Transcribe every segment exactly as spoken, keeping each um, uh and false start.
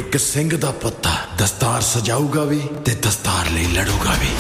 ਇੱਕ ਸਿੰਘ ਦਾ ਪੁੱਤ ਦਸਤਾਰ ਸਜਾਊਗਾ ਵੀ ਤੇ ਦਸਤਾਰ ਲਈ ਲੜੂਗਾ ਵੀ।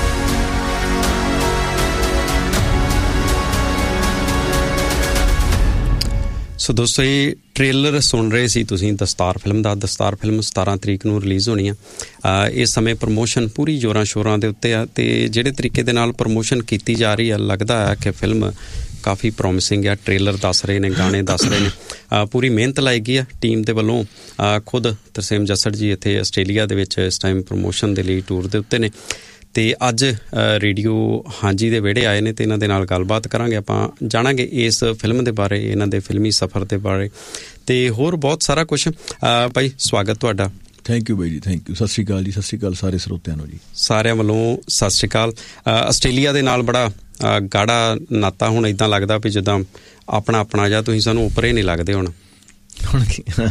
ਸੋ ਦੋਸਤੋ, ਇਹ ਟ੍ਰੇਲਰ ਸੁਣ ਰਹੇ ਸੀ ਤੁਸੀਂ ਦਸਤਾਰ ਫਿਲਮ ਦਾ। ਦਸਤਾਰ ਫਿਲਮ ਸਤਾਰਾਂ ਤਰੀਕ ਨੂੰ ਰਿਲੀਜ਼ ਹੋਣੀ ਆ। ਇਸ ਸਮੇਂ ਪ੍ਰਮੋਸ਼ਨ ਪੂਰੀ ਜ਼ੋਰਾਂ ਸ਼ੋਰਾਂ ਦੇ ਉੱਤੇ ਆ ਅਤੇ ਜਿਹੜੇ ਤਰੀਕੇ ਦੇ ਨਾਲ ਪ੍ਰਮੋਸ਼ਨ ਕੀਤੀ ਜਾ ਰਹੀ ਆ, ਲੱਗਦਾ ਹੈ ਕਿ ਫਿਲਮ ਕਾਫੀ ਪ੍ਰੋਮਿਸਿੰਗ ਆ। ਟ੍ਰੇਲਰ ਦੱਸ ਰਹੇ ਨੇ, ਗਾਣੇ ਦੱਸ ਰਹੇ ਨੇ, ਪੂਰੀ ਮਿਹਨਤ ਲਾਈ ਗਈ ਆ ਟੀਮ ਦੇ ਵੱਲੋਂ। ਖੁਦ ਤਰਸੇਮ ਜੱਸੜ ਜੀ ਇੱਥੇ ਆਸਟ੍ਰੇਲੀਆ ਦੇ ਵਿੱਚ ਇਸ ਟਾਈਮ ਪ੍ਰਮੋਸ਼ਨ ਦੇ ਲਈ ਟੂਰ ਦੇ ਉੱਤੇ ਨੇ ਅਤੇ ਅੱਜ ਰੇਡੀਓ ਹਾਂਜੀ ਦੇ ਵਿਹੜੇ ਆਏ ਨੇ ਅਤੇ ਇਹਨਾਂ ਦੇ ਨਾਲ ਗੱਲਬਾਤ ਕਰਾਂਗੇ। ਆਪਾਂ ਜਾਣਾਂਗੇ ਇਸ ਫਿਲਮ ਦੇ ਬਾਰੇ, ਇਹਨਾਂ ਦੇ ਫਿਲਮੀ ਸਫ਼ਰ ਦੇ ਬਾਰੇ ਅਤੇ ਹੋਰ ਬਹੁਤ ਸਾਰਾ ਕੁਛ। ਭਾਈ ਸਵਾਗਤ ਤੁਹਾਡਾ। ਥੈਂਕ ਯੂ ਬਾਈ ਜੀ, ਥੈਂਕ ਯੂ। ਸਤਿ ਸ਼੍ਰੀ ਅਕਾਲ ਜੀ। ਸਤਿ ਸ਼੍ਰੀ ਅਕਾਲ ਸਾਰੇ ਸਰੋਤਿਆਂ ਨੂੰ ਜੀ। ਸਾਰਿਆਂ ਵੱਲੋਂ ਸਤਿ ਸ਼੍ਰੀ ਅਕਾਲ। ਆਸਟ੍ਰੇਲੀਆ ਦੇ ਨਾਲ ਬੜਾ ਗਾੜਾ ਨਾਤਾ, ਹੁਣ ਇੱਦਾਂ ਲੱਗਦਾ ਵੀ ਜਿੱਦਾਂ ਆਪਣਾ ਆਪਣਾ ਜਾਂ ਤੁਸੀਂ ਸਾਨੂੰ ਉੱਪਰ ਹੀ ਨਹੀਂ ਲੱਗਦੇ ਹੁਣ। ਹੁਣ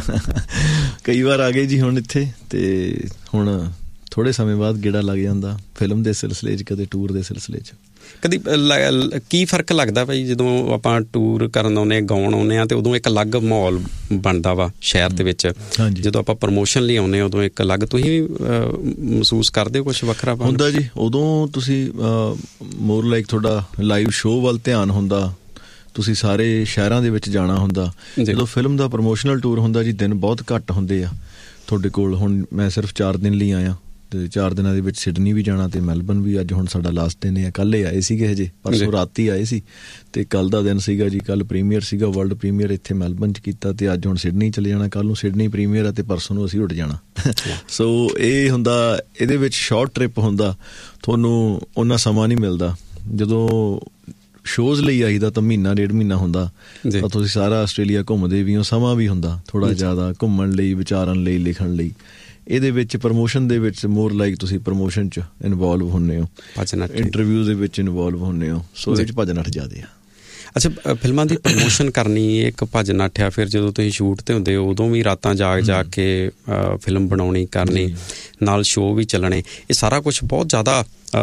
ਕਈ ਵਾਰ ਆ ਗਏ ਜੀ ਹੁਣ ਇੱਥੇ, ਅਤੇ ਹੁਣ ਥੋੜ੍ਹੇ ਸਮੇਂ ਬਾਅਦ ਗੇੜਾ ਲੱਗ ਜਾਂਦਾ ਫਿਲਮ ਦੇ ਸਿਲਸਿਲੇ 'ਚ, ਕਦੇ ਟੂਰ ਦੇ ਸਿਲਸਿਲੇ 'ਚ। ਕਦੀ ਕੀ ਫ਼ਰਕ ਲੱਗਦਾ ਭਾਈ ਜਦੋਂ ਆਪਾਂ ਟੂਰ ਕਰਨ ਆਉਂਦੇ, ਗਾਉਣ ਆਉਂਦੇ ਹਾਂ ਅਤੇ ਉਦੋਂ ਇੱਕ ਅਲੱਗ ਮਾਹੌਲ ਬਣਦਾ ਵਾ ਸ਼ਹਿਰ ਦੇ ਵਿੱਚ। ਜਦੋਂ ਆਪਾਂ ਪ੍ਰਮੋਸ਼ਨ ਲਈ ਆਉਂਦੇ ਹਾਂ ਉਦੋਂ ਇੱਕ ਅਲੱਗ, ਤੁਸੀਂ ਵੀ ਮਹਿਸੂਸ ਕਰਦੇ ਹੋ ਕੁਛ ਵੱਖਰਾ ਹੁੰਦਾ ਜੀ? ਉਦੋਂ ਤੁਸੀਂ ਮੋਰ ਲਾਈਕ ਤੁਹਾਡਾ ਲਾਈਵ ਸ਼ੋਅ ਵੱਲ ਧਿਆਨ ਹੁੰਦਾ, ਤੁਸੀਂ ਸਾਰੇ ਸ਼ਹਿਰਾਂ ਦੇ ਵਿੱਚ ਜਾਣਾ ਹੁੰਦਾ। ਜਦੋਂ ਫਿਲਮ ਦਾ ਪ੍ਰਮੋਸ਼ਨਲ ਟੂਰ ਹੁੰਦਾ ਜੀ, ਦਿਨ ਬਹੁਤ ਘੱਟ ਹੁੰਦੇ ਆ ਤੁਹਾਡੇ ਕੋਲ। ਹੁਣ ਮੈਂ ਸਿਰਫ ਚਾਰ ਦਿਨ ਲਈ ਆਇਆ ਅਤੇ ਚਾਰ ਦਿਨਾਂ ਦੇ ਵਿੱਚ ਸਿਡਨੀ ਵੀ ਜਾਣਾ ਅਤੇ ਮੈਲਬਰਨ ਵੀ। ਅੱਜ ਹੁਣ ਸਾਡਾ ਲਾਸਟ ਦਿਨ ਹੈ। ਕੱਲ੍ਹ ਆਏ ਸੀਗੇ, ਹਜੇ ਪਰਸੋਂ ਰਾਤੀ ਆਏ ਸੀ ਅਤੇ ਕੱਲ੍ਹ ਦਾ ਦਿਨ ਸੀਗਾ ਜੀ। ਕੱਲ੍ਹ ਪ੍ਰੀਮੀਅਰ ਸੀਗਾ, ਵਰਲਡ ਪ੍ਰੀਮੀਅਰ ਇੱਥੇ ਮੈਲਬਰਨ 'ਚ ਕੀਤਾ ਅਤੇ ਅੱਜ ਹੁਣ ਸਿਡਨੀ ਚਲੇ ਜਾਣਾ। ਕੱਲ੍ਹ ਨੂੰ ਸਿਡਨੀ ਪ੍ਰੀਮੀਅਰ ਆ ਅਤੇ ਪਰਸੋਂ ਨੂੰ ਅਸੀਂ ਉੱਡ ਜਾਣਾ। ਸੋ ਇਹ ਹੁੰਦਾ, ਇਹਦੇ ਵਿੱਚ ਸ਼ਾਰਟ ਟ੍ਰਿਪ ਹੁੰਦਾ, ਤੁਹਾਨੂੰ ਓਨਾ ਸਮਾਂ ਨਹੀਂ ਮਿਲਦਾ। ਜਦੋਂ ਸ਼ੋਜ਼ ਲਈ ਆਈਦਾ ਤਾਂ ਮਹੀਨਾ ਡੇਢ ਮਹੀਨਾ ਹੁੰਦਾ, ਤਾਂ ਤੁਸੀਂ ਸਾਰਾ ਆਸਟ੍ਰੇਲੀਆ ਘੁੰਮਦੇ ਵੀ ਹੋ, ਸਮਾਂ ਵੀ ਹੁੰਦਾ ਥੋੜ੍ਹਾ ਜ਼ਿਆਦਾ ਘੁੰਮਣ ਲਈ, ਵਿਚਾਰਨ ਲਈ, ਲਿਖਣ ਲਈ। ਇਹਦੇ ਵਿੱਚ ਪ੍ਰਮੋਸ਼ਨ ਦੇ ਵਿੱਚ ਮੋਰ ਲਾਈਕ ਤੁਸੀਂ ਪ੍ਰਮੋਸ਼ਨ 'ਚ ਇਨਵੋਲਵ ਹੁੰਦੇ ਹੋ, ਇੰਟਰਵਿਊ ਦੇ ਵਿੱਚ ਇਨਵੋਲਵ ਹੁੰਦੇ ਹੋ। ਸੋ ਇਹਦੇ 'ਚ ਭੱਜ ਨੱਠ ਜ਼ਿਆਦੇ ਆ। ਅੱਛਾ, ਫਿਲਮਾਂ ਦੀ ਪ੍ਰਮੋਸ਼ਨ ਕਰਨੀ ਇੱਕ ਭੱਜ ਨੱਠ ਆ। ਫਿਰ ਜਦੋਂ ਤੁਸੀਂ ਸ਼ੂਟ 'ਤੇ ਹੁੰਦੇ ਹੋ ਉਦੋਂ ਵੀ ਰਾਤਾਂ ਜਾਗ ਜਾ ਕੇ ਫਿਲਮ ਬਣਾਉਣੀ, ਕਰਨੀ, ਨਾਲ ਸ਼ੋਅ ਵੀ ਚੱਲਣੇ, ਇਹ ਸਾਰਾ ਕੁਛ ਬਹੁਤ ਜ਼ਿਆਦਾ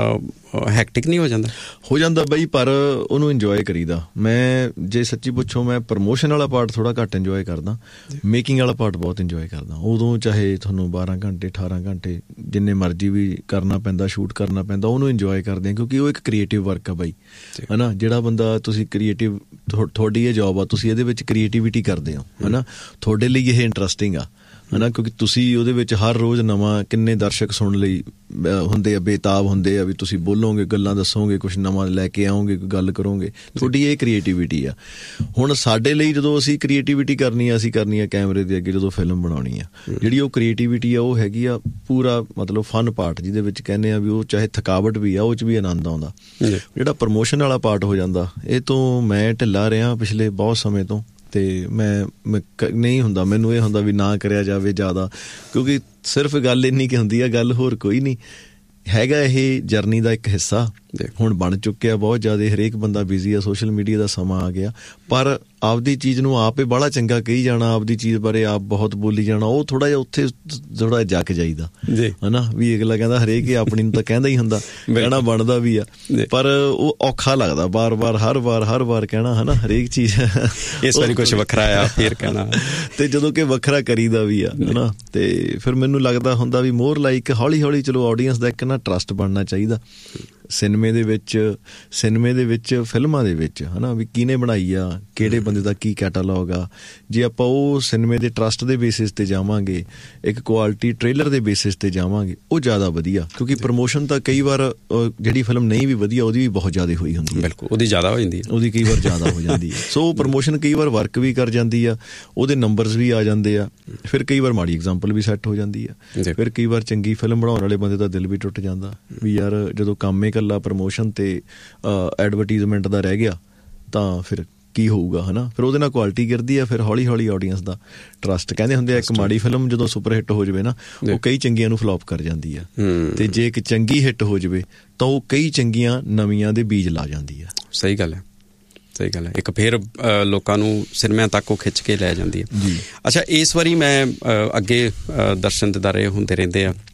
ਹੈਕਟਿਕ ਨਹੀਂ ਹੋ ਜਾਂਦਾ? ਹੋ ਜਾਂਦਾ ਬਈ, ਪਰ ਉਹਨੂੰ ਇੰਜੋਏ ਕਰੀਦਾ। ਮੈਂ ਜੇ ਸੱਚੀ ਪੁੱਛੋ, ਮੈਂ ਪ੍ਰਮੋਸ਼ਨ ਵਾਲਾ ਪਾਰਟ ਥੋੜ੍ਹਾ ਘੱਟ ਇੰਜੋਏ ਕਰਦਾ, ਮੇਕਿੰਗ ਵਾਲਾ ਪਾਰਟ ਬਹੁਤ ਇੰਜੋਏ ਕਰਦਾ। ਉਦੋਂ ਚਾਹੇ ਤੁਹਾਨੂੰ ਬਾਰਾਂ ਘੰਟੇ ਅਠਾਰਾਂ ਘੰਟੇ ਜਿੰਨੇ ਮਰਜ਼ੀ ਵੀ ਕਰਨਾ ਪੈਂਦਾ, ਸ਼ੂਟ ਕਰਨਾ ਪੈਂਦਾ, ਉਹਨੂੰ ਇੰਜੋਏ ਕਰਦੇ ਹਾਂ ਕਿਉਂਕਿ ਉਹ ਇੱਕ ਕ੍ਰੀਏਟਿਵ ਵਰਕ ਆ ਬਾਈ, ਹੈ ਨਾ। ਜਿਹੜਾ ਬੰਦਾ ਤੁਸੀਂ ਕ੍ਰੀਏਟਿਵ, ਤੁਹਾਡੀ ਇਹ ਜੋਬ ਆ, ਤੁਸੀਂ ਇਹਦੇ ਵਿੱਚ ਕ੍ਰੀਏਟਿਵਿਟੀ ਕਰਦੇ ਹੋ, ਹੈ ਨਾ। ਤੁਹਾਡੇ ਲਈ ਇਹ ਇੰਟਰਸਟਿੰਗ ਆ, ਹੈ ਨਾ, ਕਿਉਂਕਿ ਤੁਸੀਂ ਉਹਦੇ ਵਿੱਚ ਹਰ ਰੋਜ਼ ਨਵਾਂ, ਕਿੰਨੇ ਦਰਸ਼ਕ ਸੁਣਨ ਲਈ ਹੁੰਦੇ ਆ, ਬੇਤਾਬ ਹੁੰਦੇ ਆ ਵੀ ਤੁਸੀਂ ਬੋਲੋਗੇ, ਗੱਲਾਂ ਦੱਸੋਗੇ, ਕੁਛ ਨਵਾਂ ਲੈ ਕੇ ਆਓਗੇ, ਕੋਈ ਗੱਲ ਕਰੋਗੇ। ਤੁਹਾਡੀ ਇਹ ਕ੍ਰੀਏਟਿਵਿਟੀ ਆ। ਹੁਣ ਸਾਡੇ ਲਈ ਜਦੋਂ ਅਸੀਂ ਕ੍ਰੀਏਟਿਵਿਟੀ ਕਰਨੀ ਆ, ਅਸੀਂ ਕਰਨੀ ਆ ਕੈਮਰੇ ਦੇ ਅੱਗੇ ਜਦੋਂ ਫਿਲਮ ਬਣਾਉਣੀ ਆ, ਜਿਹੜੀ ਉਹ ਕ੍ਰੀਏਟਿਵਿਟੀ ਆ ਉਹ ਹੈਗੀ ਆ ਪੂਰਾ ਮਤਲਬ ਫਨ ਪਾਰਟ, ਜਿਹਦੇ ਵਿੱਚ ਕਹਿੰਦੇ ਆ ਵੀ ਉਹ ਚਾਹੇ ਥਕਾਵਟ ਵੀ ਆ, ਉਹ 'ਚ ਵੀ ਆਨੰਦ ਆਉਂਦਾ। ਜਿਹੜਾ ਪ੍ਰਮੋਸ਼ਨ ਵਾਲਾ ਪਾਰਟ ਹੋ ਜਾਂਦਾ, ਇਹ ਤੋਂ ਮੈਂ ਢਿੱਲਾ ਰਿਹਾ ਪਿਛਲੇ ਬਹੁਤ ਸਮੇਂ ਤੋਂ, ਅਤੇ ਮੈਂ ਨਹੀਂ ਹੁੰਦਾ, ਮੈਨੂੰ ਇਹ ਹੁੰਦਾ ਵੀ ਨਾ ਕਰਿਆ ਜਾਵੇ ਜ਼ਿਆਦਾ, ਕਿਉਂਕਿ ਸਿਰਫ ਗੱਲ ਇੰਨੀ ਕੁ ਹੁੰਦੀ ਆ, ਗੱਲ ਹੋਰ ਕੋਈ ਨਹੀਂ ਹੈਗਾ। ਇਹ ਜਰਨੀ ਦਾ ਇੱਕ ਹਿੱਸਾ ਹੁਣ ਬਣ ਚੁੱਕਿਆ ਬਹੁਤ ਜ਼ਿਆਦਾ। ਹਰੇਕ ਬੰਦਾ ਬਿਜ਼ੀ ਆ, ਸੋਸ਼ਲ ਮੀਡੀਆ ਦਾ ਸਮਾਂ ਆ ਗਿਆ, ਪਰ ਆਪਦੀ ਚੀਜ਼ ਨੂੰ ਆਪ ਹੀ ਬਾਹਲਾ ਚੰਗਾ ਕਹੀ ਜਾਣਾ, ਆਪਦੀ ਚੀਜ਼ ਬਾਰੇ ਆਪ ਬਹੁਤ ਬੋਲੀ ਜਾਣਾ, ਉਹ ਥੋੜ੍ਹਾ ਜਿਹਾ ਉੱਥੇ ਥੋੜ੍ਹਾ ਜਿਹਾ ਜੱਕ ਜਾਈਦਾ, ਹੈ ਨਾ। ਵੀ ਅਗਲਾ ਕਹਿੰਦਾ ਹਰੇਕ ਹੀ ਆਪਣੀ ਨੂੰ ਤਾਂ ਕਹਿੰਦਾ ਹੀ ਹੁੰਦਾ, ਕਹਿਣਾ ਬਣਦਾ ਵੀ ਆ, ਪਰ ਉਹ ਔਖਾ ਲੱਗਦਾ ਵਾਰ ਵਾਰ ਹਰ ਵਾਰ ਹਰ ਵਾਰ ਕਹਿਣਾ, ਹੈ ਨਾ, ਹਰੇਕ ਚੀਜ਼। ਇਸ ਵਾਰੀ ਕੁਛ ਵੱਖਰਾ ਆ ਫਿਰ ਕਹਿਣਾ, ਅਤੇ ਜਦੋਂ ਕਿ ਵੱਖਰਾ ਕਰੀਦਾ ਵੀ ਆ, ਹੈ ਨਾ। ਅਤੇ ਫਿਰ ਮੈਨੂੰ ਲੱਗਦਾ ਹੁੰਦਾ ਵੀ ਮੋਰ ਲਾਈਕ ਹੌਲੀ ਹੌਲੀ ਚਲੋ ਆਡੀਅנਸ ਦਾ ਇੱਕ ਨਾ ਟਰੱਸਟ ਬਣਨਾ ਚਾਹੀਦਾ ਸਿਨੇਮੇ ਦੇ ਵਿੱਚ, ਸਿਨੇਮੇ ਦੇ ਵਿੱਚ, ਫਿਲਮਾਂ ਦੇ ਵਿੱਚ, ਹੈ ਨਾ, ਵੀ ਕਿਹਨੇ ਬਣਾਈ ਆ, ਕਿਹੜੇ ਬੰਦੇ ਦਾ ਕੀ ਕੈਟਾਲੌਗ ਆ। ਜੇ ਆਪਾਂ ਉਹ ਸਿਨੇਮੇ ਦੇ ਟਰੱਸਟ ਦੇ ਬੇਸਿਸ 'ਤੇ ਜਾਵਾਂਗੇ, ਇੱਕ ਕੁਆਲਿਟੀ ਟ੍ਰੇਲਰ ਦੇ ਬੇਸਿਸ 'ਤੇ ਜਾਵਾਂਗੇ, ਉਹ ਜ਼ਿਆਦਾ ਵਧੀਆ। ਕਿਉਂਕਿ ਪ੍ਰਮੋਸ਼ਨ ਤਾਂ ਕਈ ਵਾਰ ਜਿਹੜੀ ਫਿਲਮ ਨਹੀਂ ਵੀ ਵਧੀਆ ਉਹਦੀ ਵੀ ਬਹੁਤ ਜ਼ਿਆਦਾ ਹੋਈ ਹੁੰਦੀ ਹੈ। ਬਿਲਕੁਲ, ਉਹਦੀ ਜ਼ਿਆਦਾ ਹੋ ਜਾਂਦੀ ਹੈ, ਉਹਦੀ ਕਈ ਵਾਰ ਜ਼ਿਆਦਾ ਹੋ ਜਾਂਦੀ ਹੈ। ਸੋ ਪ੍ਰਮੋਸ਼ਨ ਕਈ ਵਾਰ ਵਰਕ ਵੀ ਕਰ ਜਾਂਦੀ ਆ, ਉਹਦੇ ਨੰਬਰਸ ਵੀ ਆ ਜਾਂਦੇ ਆ, ਫਿਰ ਕਈ ਵਾਰ ਮਾੜੀ ਐਗਜ਼ਾਮਪਲ ਵੀ ਸੈੱਟ ਹੋ ਜਾਂਦੀ ਆ, ਫਿਰ ਕਈ ਵਾਰ ਚੰਗੀ ਫਿਲਮ ਬਣਾਉਣ ਵਾਲੇ ਬੰਦੇ ਦਾ ਦਿਲ ਵੀ ਟੁੱਟ ਜਾਂਦਾ ਵੀ ਯਾਰ ਜਦੋਂ ਕੰਮ ਇਕੱਲਾ ਪ੍ਰਮੋਸ਼ਨ ਅਤੇ ਐਡਵਰਟੀਜ਼ਮੈਂਟ ਦਾ ਰਹਿ ਗਿਆ ਤਾਂ ਫਿਰ ਕੀ ਹੋਊਗਾ, ਹੈ ਨਾ। ਫਿਰ ਉਹਦੇ ਨਾਲ ਕੁਆਲਿਟੀ ਗਿਰਦੀ ਆ, ਫਿਰ ਹੌਲੀ ਹੌਲੀ ਆਡੀਅנਸ ਦਾ ਟਰੱਸਟ। ਕਹਿੰਦੇ ਹੁੰਦੇ ਆ ਇੱਕ ਮਾੜੀ ਫਿਲਮ ਜਦੋਂ ਸੁਪਰ ਹਿੱਟ ਹੋ ਜਾਵੇ ਨਾ, ਉਹ ਕਈ ਚੰਗੀਆਂ ਨੂੰ ਫਲੋਪ ਕਰ ਜਾਂਦੀ ਆ, ਅਤੇ ਜੇ ਇੱਕ ਚੰਗੀ ਹਿੱਟ ਹੋ ਜਾਵੇ ਤਾਂ ਉਹ ਕਈ ਚੰਗੀਆਂ ਨਵੀਆਂ ਦੇ ਬੀਜ ਲਾ ਜਾਂਦੀ ਆ। ਸਹੀ ਗੱਲ ਹੈ, ਸਹੀ ਗੱਲ ਹੈ। ਇੱਕ ਫਿਰ ਲੋਕਾਂ ਨੂੰ ਸਿਨੇਮਿਆਂ ਤੱਕ ਉਹ ਖਿੱਚ ਕੇ ਲੈ ਜਾਂਦੀ ਹੈ ਜੀ। ਅੱਛਾ, ਇਸ ਵਾਰੀ ਮੈਂ ਅੱਗੇ ਦਰਸ਼ਨ ਦਿਦਾਰੇ ਹੁੰਦੇ ਰਹਿੰਦੇ ਆ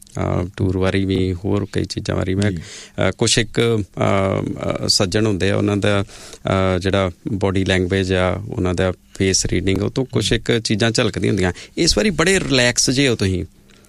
ਟੂਰ ਬਾਰੇ ਵੀ, ਹੋਰ ਕਈ ਚੀਜ਼ਾਂ ਬਾਰੇ। ਮੈਂ ਕੁਛ ਇੱਕ ਸੱਜਣ ਹੁੰਦੇ ਆ, ਉਹਨਾਂ ਦਾ ਜਿਹੜਾ ਬੋਡੀ ਲੈਂਗੁਏਜ ਆ, ਉਹਨਾਂ ਦਾ ਫੇਸ ਰੀਡਿੰਗ, ਉਹ ਤੋਂ ਕੁਛ ਇੱਕ ਚੀਜ਼ਾਂ ਝਲਕਦੀਆਂ ਹੁੰਦੀਆਂ। ਇਸ ਵਾਰੀ ਬੜੇ ਰਿਲੈਕਸ ਜੇ ਹੋ ਤੁਸੀਂ।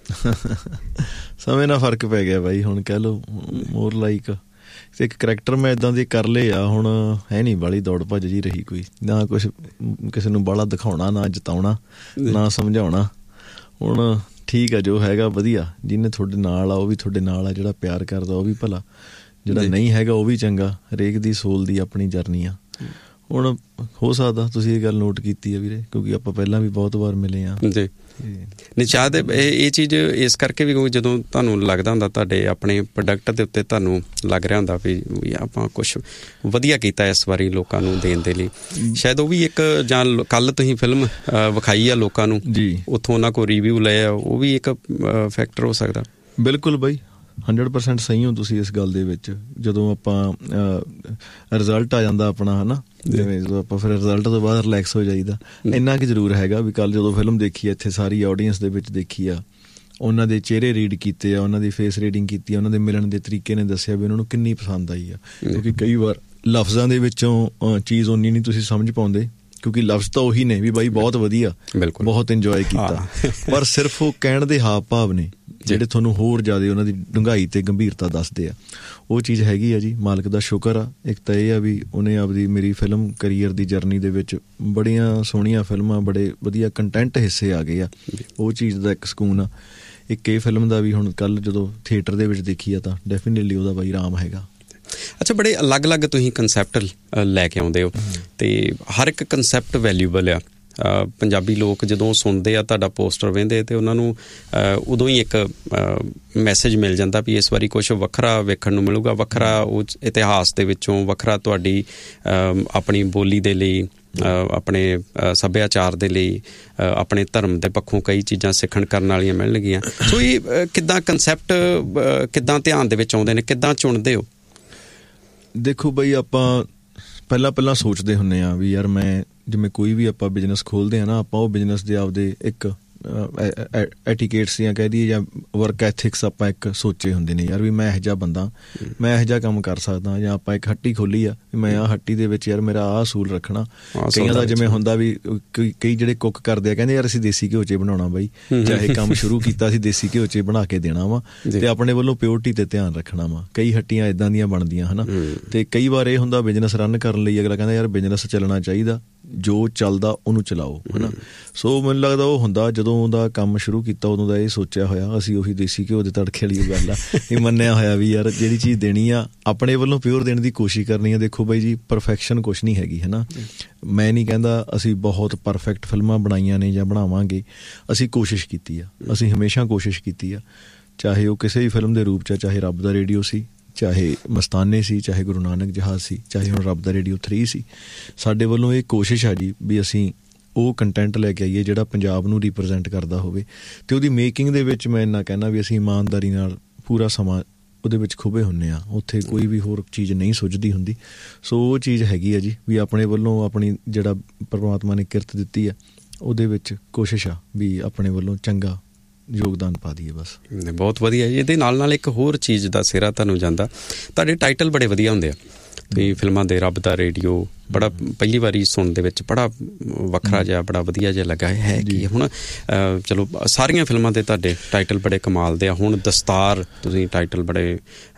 ਸਮੇਂ ਨਾਲ ਫਰਕ ਪੈ ਗਿਆ ਬਾਈ, ਹੁਣ ਕਹਿ ਲਓ ਮੋਰ ਲਾਈਕ ਇੱਕ ਕਰੈਕਟਰ ਮੈਂ ਇੱਦਾਂ ਦੇ ਕਰ ਲਏ ਆ, ਹੁਣ ਹੈ ਨਹੀਂ ਬਾਹਲੀ ਦੌੜ ਭੱਜ ਜੀ ਰਹੀ ਕੋਈ, ਨਾ ਕੁਛ ਕਿਸੇ ਨੂੰ ਬਾਹਲਾ ਦਿਖਾਉਣਾ, ਨਾ ਜਿਤਾਉਣਾ, ਨਾ ਸਮਝਾਉਣਾ। ਹੁਣ ਠੀਕ ਆ, ਜੋ ਹੈਗਾ ਵਧੀਆ। ਜਿਹਨੇ ਤੁਹਾਡੇ ਨਾਲ ਆ ਉਹ ਵੀ ਤੁਹਾਡੇ ਨਾਲ ਆ, ਜਿਹੜਾ ਪਿਆਰ ਕਰਦਾ ਉਹ ਵੀ ਭਲਾ, ਜਿਹੜਾ ਨਹੀਂ ਹੈਗਾ ਉਹ ਵੀ ਚੰਗਾ। ਹਰੇਕ ਦੀ ਸੋਲ ਦੀ ਆਪਣੀ ਜਰਨੀ ਆ। ਹੁਣ ਹੋ ਸਕਦਾ ਤੁਸੀਂ ਇਹ ਗੱਲ ਨੋਟ ਕੀਤੀ ਆ ਵੀਰੇ, ਕਿਉਂਕਿ ਆਪਾਂ ਪਹਿਲਾਂ ਵੀ ਬਹੁਤ ਵਾਰ ਮਿਲੇ ਆ ਜੀ। ਨਹੀਂ ਸ਼ਾਇਦ ਇਹ ਚੀਜ਼ ਇਸ ਕਰਕੇ ਵੀ, ਜਦੋਂ ਤੁਹਾਨੂੰ ਲੱਗਦਾ ਹੁੰਦਾ ਤੁਹਾਡੇ ਆਪਣੇ ਪ੍ਰੋਡਕਟ ਦੇ ਉੱਤੇ ਤੁਹਾਨੂੰ ਲੱਗ ਰਿਹਾ ਹੁੰਦਾ ਵੀ ਆਪਾਂ ਕੁਛ ਵਧੀਆ ਕੀਤਾ ਇਸ ਵਾਰੀ ਲੋਕਾਂ ਨੂੰ ਦੇਣ ਦੇ ਲਈ, ਸ਼ਾਇਦ ਉਹ ਵੀ ਇੱਕ, ਜਾਂ ਕੱਲ੍ਹ ਤੁਸੀਂ ਫਿਲਮ ਵਿਖਾਈ ਆ ਲੋਕਾਂ ਨੂੰ ਜੀ, ਉੱਥੋਂ ਉਹਨਾਂ ਕੋਲ ਰਿਵਿਊ ਲਏ ਆ, ਉਹ ਵੀ ਇੱਕ ਫੈਕਟਰ ਹੋ ਸਕਦਾ। ਬਿਲਕੁਲ ਬਾਈ, ਹੰਡਰਡ ਪਰਸੈਂਟ ਸਹੀ ਹੋ ਤੁਸੀਂ ਇਸ ਗੱਲ ਦੇ ਵਿੱਚ। ਜਦੋਂ ਆਪਾਂ ਰਿਜ਼ਲਟ ਆ ਜਾਂਦਾ ਆਪਣਾ, ਹੈ ਨਾ, ਜਿਵੇਂ ਜਦੋਂ ਆਪਾਂ ਫਿਰ ਰਿਜ਼ਲਟ ਤੋਂ ਬਾਅਦ ਰਿਲੈਕਸ ਹੋ ਜਾਈਦਾ। ਇੰਨਾ ਕੁ ਜ਼ਰੂਰ ਹੈਗਾ ਵੀ ਕੱਲ੍ਹ ਜਦੋਂ ਫਿਲਮ ਦੇਖੀ ਆ, ਇੱਥੇ ਸਾਰੀ ਆਡੀਅੰਸ ਦੇ ਵਿੱਚ ਦੇਖੀ ਆ, ਉਹਨਾਂ ਦੇ ਚਿਹਰੇ ਰੀਡ ਕੀਤੇ ਆ, ਉਹਨਾਂ ਦੀ ਫੇਸ ਰੀਡਿੰਗ ਕੀਤੀ ਆ, ਉਹਨਾਂ ਦੇ ਮਿਲਣ ਦੇ ਤਰੀਕੇ ਨੇ ਦੱਸਿਆ ਵੀ ਉਹਨਾਂ ਨੂੰ ਕਿੰਨੀ ਪਸੰਦ ਆਈ ਆ। ਕਿਉਂਕਿ ਕਈ ਵਾਰ ਲਫ਼ਜ਼ਾਂ ਦੇ ਵਿੱਚੋਂ ਚੀਜ਼ ਓਨੀ ਨਹੀਂ ਤੁਸੀਂ ਸਮਝ ਪਾਉਂਦੇ, ਕਿਉਂਕਿ ਲਫ਼ਜ਼ ਤਾਂ ਉਹੀ ਨੇ ਵੀ ਬਾਈ ਬਹੁਤ ਵਧੀਆ, ਬਹੁਤ ਇੰਜੋਏ ਕੀਤਾ, ਪਰ ਸਿਰਫ ਉਹ ਕਹਿਣ ਦੇ ਹਾਵ ਭਾਵ ਨੇ ਜਿਹੜੇ ਤੁਹਾਨੂੰ ਹੋਰ ਜ਼ਿਆਦਾ ਉਹਨਾਂ ਦੀ ਡੂੰਘਾਈ ਤੇ ਗੰਭੀਰਤਾ ਦੱਸਦੇ ਆ। ਉਹ ਚੀਜ਼ ਹੈਗੀ ਆ ਜੀ, ਮਾਲਕ ਦਾ ਸ਼ੁਕਰ ਆ। ਇੱਕ ਤਾਂ ਇਹ ਆ ਵੀ ਉਹਨੇ ਆਪਦੀ ਮੇਰੀ ਫਿਲਮ ਕਰੀਅਰ ਦੀ ਜਰਨੀ ਦੇ ਵਿੱਚ ਬੜੀਆਂ ਸੋਹਣੀਆਂ ਫਿਲਮਾਂ, ਬੜੇ ਵਧੀਆ ਕੰਟੈਂਟ ਹਿੱਸੇ ਆ ਗਏ ਆ, ਉਹ ਚੀਜ਼ ਦਾ ਇੱਕ ਸਕੂਨ ਆ। ਇੱਕ ਇਹ ਫਿਲਮ ਦਾ ਵੀ ਹੁਣ ਕੱਲ੍ਹ ਜਦੋਂ ਥੀਏਟਰ ਦੇ ਵਿੱਚ ਦੇਖੀ ਆ ਤਾਂ ਡੈਫੀਨੇਟਲੀ ਉਹਦਾ ਬਾਈ ਆਰਾਮ ਹੈਗਾ। ਅੱਛਾ, ਬੜੇ ਅਲੱਗ-ਅਲੱਗ ਤੁਸੀਂ ਕੰਸੈਪਟ ਲੈ ਕੇ ਆਉਂਦੇ ਹੋ, ਅਤੇ ਹਰ ਇੱਕ ਕੰਸੈਪਟ ਵੈਲਿਊਬਲ ਆ। ਪੰਜਾਬੀ ਲੋਕ ਜਦੋਂ ਸੁਣਦੇ ਆ ਤੁਹਾਡਾ ਪੋਸਟਰ ਵੇਖਦੇ, ਅਤੇ ਉਹਨਾਂ ਨੂੰ ਉਦੋਂ ਹੀ ਇੱਕ ਮੈਸੇਜ ਮਿਲ ਜਾਂਦਾ ਵੀ ਇਸ ਵਾਰੀ ਕੁਛ ਵੱਖਰਾ ਵੇਖਣ ਨੂੰ ਮਿਲੂਗਾ, ਵੱਖਰਾ ਉਹ ਇਤਿਹਾਸ ਦੇ ਵਿੱਚੋਂ, ਵੱਖਰਾ ਤੁਹਾਡੀ ਆਪਣੀ ਬੋਲੀ ਦੇ ਲਈ, ਆਪਣੇ ਸੱਭਿਆਚਾਰ ਦੇ ਲਈ, ਆਪਣੇ ਧਰਮ ਦੇ ਪੱਖੋਂ ਕਈ ਚੀਜ਼ਾਂ ਸਿੱਖਣ ਕਰਨ ਵਾਲੀਆਂ ਮਿਲਣਗੀਆਂ। ਸੋ ਇਹ ਕਿੱਦਾਂ ਕੰਸੈਪਟ ਕਿੱਦਾਂ ਧਿਆਨ ਦੇ ਵਿੱਚ ਆਉਂਦੇ ਨੇ, ਕਿੱਦਾਂ ਚੁਣਦੇ ਹੋ? ਦੇਖੋ ਬਈ, ਆਪਾਂ ਪਹਿਲਾਂ ਪਹਿਲਾਂ ਸੋਚਦੇ ਹੁੰਦੇ ਹਾਂ ਵੀ ਯਾਰ ਮੈਂ, ਜਿਵੇਂ ਕੋਈ ਵੀ ਆਪਾਂ ਬਿਜ਼ਨਸ ਖੋਲ੍ਹਦੇ ਹਾਂ ਨਾ, ਆਪਾਂ ਉਹ ਬਿਜ਼ਨਸ ਦੇ ਆਪਦੇ ਇੱਕ ਐਟੀਕੇਟਸ ਜਾਂ ਕਹਿ ਦਈਏ, ਜਾਂ ਵਰਕ ਐਥਿਕਸ ਆਪਾਂ ਇੱਕ ਸੋਚੇ ਹੁੰਦੇ ਨੇ ਯਾਰ ਵੀ ਮੈਂ ਇਹੋ ਜਿਹਾ ਬੰਦਾ, ਮੈਂ ਇਹੋ ਜਿਹਾ ਕੰਮ ਕਰ ਸਕਦਾ। ਜਾਂ ਆਪਾਂ ਇੱਕ ਹੱਟੀ ਖੋਲ੍ਹੀ ਆ ਵੀ ਮੈਂ ਆਹ ਹੱਟੀ ਦੇ ਵਿੱਚ ਯਾਰ ਮੇਰਾ ਆਹ ਅਸੂਲ ਰੱਖਣਾ। ਕਈਆਂ ਦਾ ਜਿਵੇਂ ਹੁੰਦਾ ਵੀ ਕਈ ਜਿਹੜੇ ਕੁੱਕ ਕਰਦੇ ਆ, ਕਹਿੰਦੇ ਯਾਰ ਅਸੀਂ ਦੇਸੀ ਘਿਓ 'ਚ ਬਣਾਉਣਾ ਬਾਈ, ਚਾਹੇ ਕੰਮ ਸ਼ੁਰੂ ਕੀਤਾ ਅਸੀਂ ਦੇਸੀ ਘਿਓ 'ਚ ਬਣਾ ਕੇ ਦੇਣਾ ਵਾ, ਤੇ ਆਪਣੇ ਵੱਲੋਂ ਪਿਓਰਟੀ ਤੇ ਧਿਆਨ ਰੱਖਣਾ ਵਾ। ਕਈ ਹੱਟੀਆਂ ਇੱਦਾਂ ਦੀਆਂ ਬਣਦੀਆਂ ਹੈ ਨਾ। ਤੇ ਕਈ ਵਾਰ ਇਹ ਹੁੰਦਾ ਬਿਜ਼ਨਸ ਰਨ ਕਰਨ ਲਈ ਅਗਲਾ ਕਹਿੰਦਾ ਯਾਰ ਬਿਜ਼ਨਸ ਚੱਲਣਾ ਚਾਹੀਦਾ, ਜੋ ਚੱਲਦਾ ਉਹਨੂੰ ਚਲਾਓ, ਹੈ ਨਾ। ਸੋ ਮੈਨੂੰ ਲੱਗਦਾ ਉਹ ਹੁੰਦਾ ਜਦੋਂ ਉਹਦਾ ਕੰਮ ਸ਼ੁਰੂ ਕੀਤਾ ਉਦੋਂ ਦਾ ਇਹ ਸੋਚਿਆ ਹੋਇਆ, ਅਸੀਂ ਉਹੀ ਦੇਸੀ ਘਿਓ ਦੇ ਤੜਕੇ ਵਾਲੀ ਗੱਲ ਆ, ਇਹ ਮੰਨਿਆ ਹੋਇਆ ਵੀ ਯਾਰ ਜਿਹੜੀ ਚੀਜ਼ ਦੇਣੀ ਆ ਆਪਣੇ ਵੱਲੋਂ ਪਿਓਰ ਦੇਣ ਦੀ ਕੋਸ਼ਿਸ਼ ਕਰਨੀ ਆ। ਦੇਖੋ ਬਾਈ ਜੀ, ਪਰਫੈਕਸ਼ਨ ਕੁਛ ਨਹੀਂ ਹੈਗੀ, ਹੈ ਨਾ। ਮੈਂ ਨਹੀਂ ਕਹਿੰਦਾ ਅਸੀਂ ਬਹੁਤ ਪਰਫੈਕਟ ਫਿਲਮਾਂ ਬਣਾਈਆਂ ਨੇ ਜਾਂ ਬਣਾਵਾਂਗੇ, ਅਸੀਂ ਕੋਸ਼ਿਸ਼ ਕੀਤੀ ਆ, ਅਸੀਂ ਹਮੇਸ਼ਾ ਕੋਸ਼ਿਸ਼ ਕੀਤੀ ਆ, ਚਾਹੇ ਉਹ ਕਿਸੇ ਵੀ ਫਿਲਮ ਦੇ ਰੂਪ 'ਚ, ਚਾਹੇ ਰੱਬ ਦਾ ਰੇਡੀਓ ਸੀ, ਚਾਹੇ ਮਸਤਾਨੇ ਸੀ, ਚਾਹੇ ਗੁਰੂ ਨਾਨਕ ਜਹਾਜ਼ ਸੀ, ਚਾਹੇ ਹੁਣ ਰੱਬ ਦਾ ਰੇਡੀਓ ਥਰੀ ਸੀ। ਸਾਡੇ ਵੱਲੋਂ ਇਹ ਕੋਸ਼ਿਸ਼ ਆ ਜੀ ਵੀ ਅਸੀਂ ਉਹ ਕੰਟੈਂਟ ਲੈ ਕੇ ਆਈਏ ਜਿਹੜਾ ਪੰਜਾਬ ਨੂੰ ਰਿਪਰਜੈਂਟ ਕਰਦਾ ਹੋਵੇ। ਅਤੇ ਉਹਦੀ ਮੇਕਿੰਗ ਦੇ ਵਿੱਚ ਮੈਂ ਇੰਨਾ ਕਹਿੰਦਾ ਵੀ ਅਸੀਂ ਇਮਾਨਦਾਰੀ ਨਾਲ ਪੂਰਾ ਸਮਾਂ ਉਹਦੇ ਵਿੱਚ ਖੁੱਬੇ ਹੁੰਦੇ ਹਾਂ, ਉੱਥੇ ਕੋਈ ਵੀ ਹੋਰ ਚੀਜ਼ ਨਹੀਂ ਸੁੱਝਦੀ ਹੁੰਦੀ। ਸੋ ਉਹ ਚੀਜ਼ ਹੈਗੀ ਆ ਜੀ ਵੀ ਆਪਣੇ ਵੱਲੋਂ ਆਪਣੀ ਜਿਹੜਾ ਪਰਮਾਤਮਾ ਨੇ ਕਿਰਤ ਦਿੱਤੀ ਆ ਉਹਦੇ ਵਿੱਚ ਕੋਸ਼ਿਸ਼ ਆ ਵੀ ਆਪਣੇ ਵੱਲੋਂ ਚੰਗਾ ਯੋਗਦਾਨ ਪਾ ਦਈਏ ਬਸ। ਬਹੁਤ ਵਧੀਆ ਜੀ। ਇਹਦੇ ਨਾਲ ਨਾਲ ਇੱਕ ਹੋਰ ਚੀਜ਼ ਦਾ ਸਿਹਰਾ ਤੁਹਾਨੂੰ ਜਾਂਦਾ, ਤੁਹਾਡੇ ਟਾਈਟਲ ਬੜੇ ਵਧੀਆ ਹੁੰਦੇ ਆ ਤੁਸੀਂ ਫਿਲਮਾਂ ਦੇ। ਰੱਬ ਦਾ ਰੇਡੀਓ ਬੜਾ ਪਹਿਲੀ ਵਾਰੀ ਸੁਣਨ ਦੇ ਵਿੱਚ ਬੜਾ ਵੱਖਰਾ ਜਿਹਾ, ਬੜਾ ਵਧੀਆ ਜਿਹਾ ਲੱਗਾ ਹੈ ਕਿ ਹੁਣ ਚਲੋ ਸਾਰੀਆਂ ਫਿਲਮਾਂ ਦੇ ਤੁਹਾਡੇ ਟਾਈਟਲ ਬੜੇ ਕਮਾਲ ਦੇ ਆ। ਹੁਣ ਦਸਤਾਰ ਤੁਸੀਂ ਟਾਈਟਲ ਬੜੇ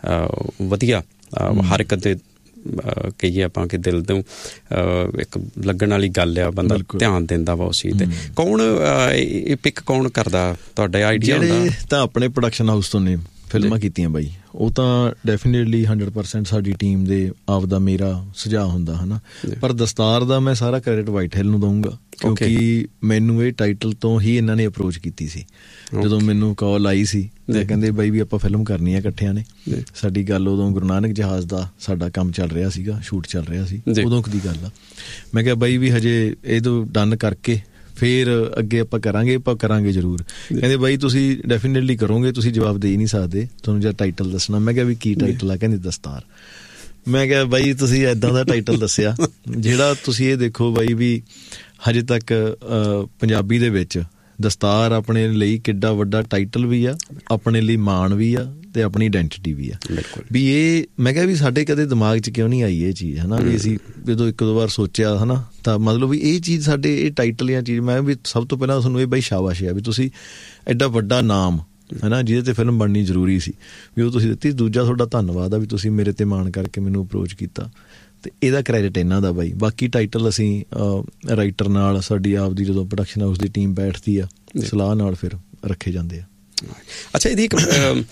ਵਧੀਆ, ਹਰ ਇੱਕ ਦੇ ਕਹੀਏ ਆਪਾਂ ਕਿ ਦਿਲ ਤੋਂ ਇੱਕ ਲੱਗਣ ਵਾਲੀ ਗੱਲ ਆ, ਬੰਦਾ ਧਿਆਨ ਦਿੰਦਾ ਵਾ ਉਸ ਚੀਜ਼ ਤੇ। ਕੌਣ ਇਹ ਪਿਕ ਕੌਣ ਕਰਦਾ, ਤੁਹਾਡਾ ਆਈਡੀਆ ਹੁੰਦਾ? ਤਾਂ ਆਪਣੇ ਪ੍ਰੋਡਕਸ਼ਨ ਹਾਊਸ ਤੋਂ ਨੇ ਫਿਲਮਾਂ ਕੀਤੀਆਂ ਬਾਈ, ਉਹ ਤਾਂ ਡੈਫੀਨੇਟਲੀ ਹੰਡਰਡ ਪਰਸੈਂਟ ਸਾਡੀ ਟੀਮ ਦੇ ਆਪਦਾ ਮੇਰਾ ਸੁਝਾਅ ਹੁੰਦਾ ਹੈ ਨਾ। ਪਰ ਦਸਤਾਰ ਦਾ ਮੈਂ ਸਾਰਾ ਕ੍ਰੈਡਿਟ ਵਾਈਟ ਹਿੱਲ ਨੂੰ ਦਊਂਗਾ, ਕਿਉਂਕਿ ਮੈਨੂੰ ਇਹ ਟਾਈਟਲ ਤੋਂ ਹੀ ਇਹਨਾਂ ਨੇ ਅਪਰੋਚ ਕੀਤੀ ਸੀ। ਜਦੋਂ ਮੈਨੂੰ ਕਾਲ ਆਈ ਸੀ ਤੇ ਕਹਿੰਦੇ ਬਾਈ ਵੀ ਆਪਾਂ ਫਿਲਮ ਕਰਨੀ ਆ ਇਕੱਠਿਆਂ ਨੇ। ਸਾਡੀ ਗੱਲ ਉਦੋਂ ਗੁਰੂ ਨਾਨਕ ਜਹਾਜ਼ ਦਾ ਸਾਡਾ ਕੰਮ ਚੱਲ ਰਿਹਾ ਸੀਗਾ, ਸ਼ੂਟ ਚੱਲ ਰਿਹਾ ਸੀ, ਉਦੋਂ ਦੀ ਗੱਲ ਆ। ਮੈਂ ਕਿਹਾ ਬਾਈ ਵੀ ਹਜੇ ਇਹ ਤੋਂ ਡਨ ਕਰਕੇ ਫਿਰ ਅੱਗੇ ਆਪਾਂ ਕਰਾਂਗੇ, ਆਪਾਂ ਕਰਾਂਗੇ ਜ਼ਰੂਰ। ਕਹਿੰਦੇ ਬਾਈ ਤੁਸੀਂ ਡੈਫੀਨੇਟਲੀ ਕਰੋਗੇ, ਤੁਸੀਂ ਜਵਾਬ ਦੇ ਹੀ ਨਹੀਂ ਸਕਦੇ, ਤੁਹਾਨੂੰ ਜਾਂ ਟਾਈਟਲ ਦੱਸਣਾ। ਮੈਂ ਕਿਹਾ ਵੀ ਕੀ ਟਾਈਟਲ ਆ? ਕਹਿੰਦੇ ਦਸਤਾਰ। ਮੈਂ ਕਿਹਾ ਬਾਈ ਤੁਸੀਂ ਇੱਦਾਂ ਦਾ ਟਾਈਟਲ ਦੱਸਿਆ ਜਿਹੜਾ ਤੁਸੀਂ ਇਹ ਦੇਖੋ ਬਾਈ ਵੀ ਹਜੇ ਤੱਕ ਪੰਜਾਬੀ ਦੇ ਵਿੱਚ ਦਸਤਾਰ ਆਪਣੇ ਲਈ ਕਿੱਡਾ ਵੱਡਾ ਟਾਈਟਲ ਵੀ ਆ, ਆਪਣੇ ਲਈ ਮਾਣ ਵੀ ਆ ਤੇ ਆਪਣੀ ਆਇਡੈਂਟੀਟੀ ਵੀ ਆ। ਵੀ ਇਹ ਮੈਂ ਕਿਹਾ ਵੀ ਸਾਡੇ ਕਦੇ ਦਿਮਾਗ 'ਚ ਕਿਉਂ ਨਹੀਂ ਆਈ ਇਹ ਚੀਜ਼, ਹੈ ਨਾ। ਵੀ ਅਸੀਂ ਜਦੋਂ ਇੱਕ ਦੋ ਵਾਰ ਸੋਚਿਆ, ਹੈ ਨਾ, ਤਾਂ ਮਤਲਬ ਵੀ ਇਹ ਚੀਜ਼ ਸਾਡੇ ਇਹ ਟਾਈਟਲ ਜਾਂ ਚੀਜ਼, ਮੈਂ ਵੀ ਸਭ ਤੋਂ ਪਹਿਲਾਂ ਤੁਹਾਨੂੰ ਇਹ ਬਈ ਸ਼ਾਬਾਸ਼ ਆ ਵੀ ਤੁਸੀਂ ਐਡਾ ਵੱਡਾ ਨਾਮ, ਹੈ ਨਾ, ਜਿਹਦੇ 'ਤੇ ਫਿਲਮ ਬਣਨੀ ਜ਼ਰੂਰੀ ਸੀ, ਵੀ ਉਹ ਤੁਸੀਂ ਦਿੱਤੀ। ਦੂਜਾ ਤੁਹਾਡਾ ਧੰਨਵਾਦ ਆ ਵੀ ਤੁਸੀਂ ਮੇਰੇ 'ਤੇ ਮਾਣ ਕਰਕੇ ਮੈਨੂੰ ਅਪਰੋਚ ਕੀਤਾ, ਅਤੇ ਇਹਦਾ ਕ੍ਰੈਡਿਟ ਇਹਨਾਂ ਦਾ ਬਾਈ। ਬਾਕੀ ਟਾਈਟਲ ਅਸੀਂ ਰਾਈਟਰ ਨਾਲ ਸਾਡੀ ਆਪਦੀ ਜਦੋਂ ਪ੍ਰੋਡਕਸ਼ਨ ਹਾਊਸ ਦੀ ਟੀਮ ਬੈਠਦੀ ਆ, ਸਲਾਹ ਨਾਲ ਫਿਰ ਰੱਖੇ ਜਾਂਦੇ ਆ। ਅੱਛਾ, ਇਹਦੀ ਇੱਕ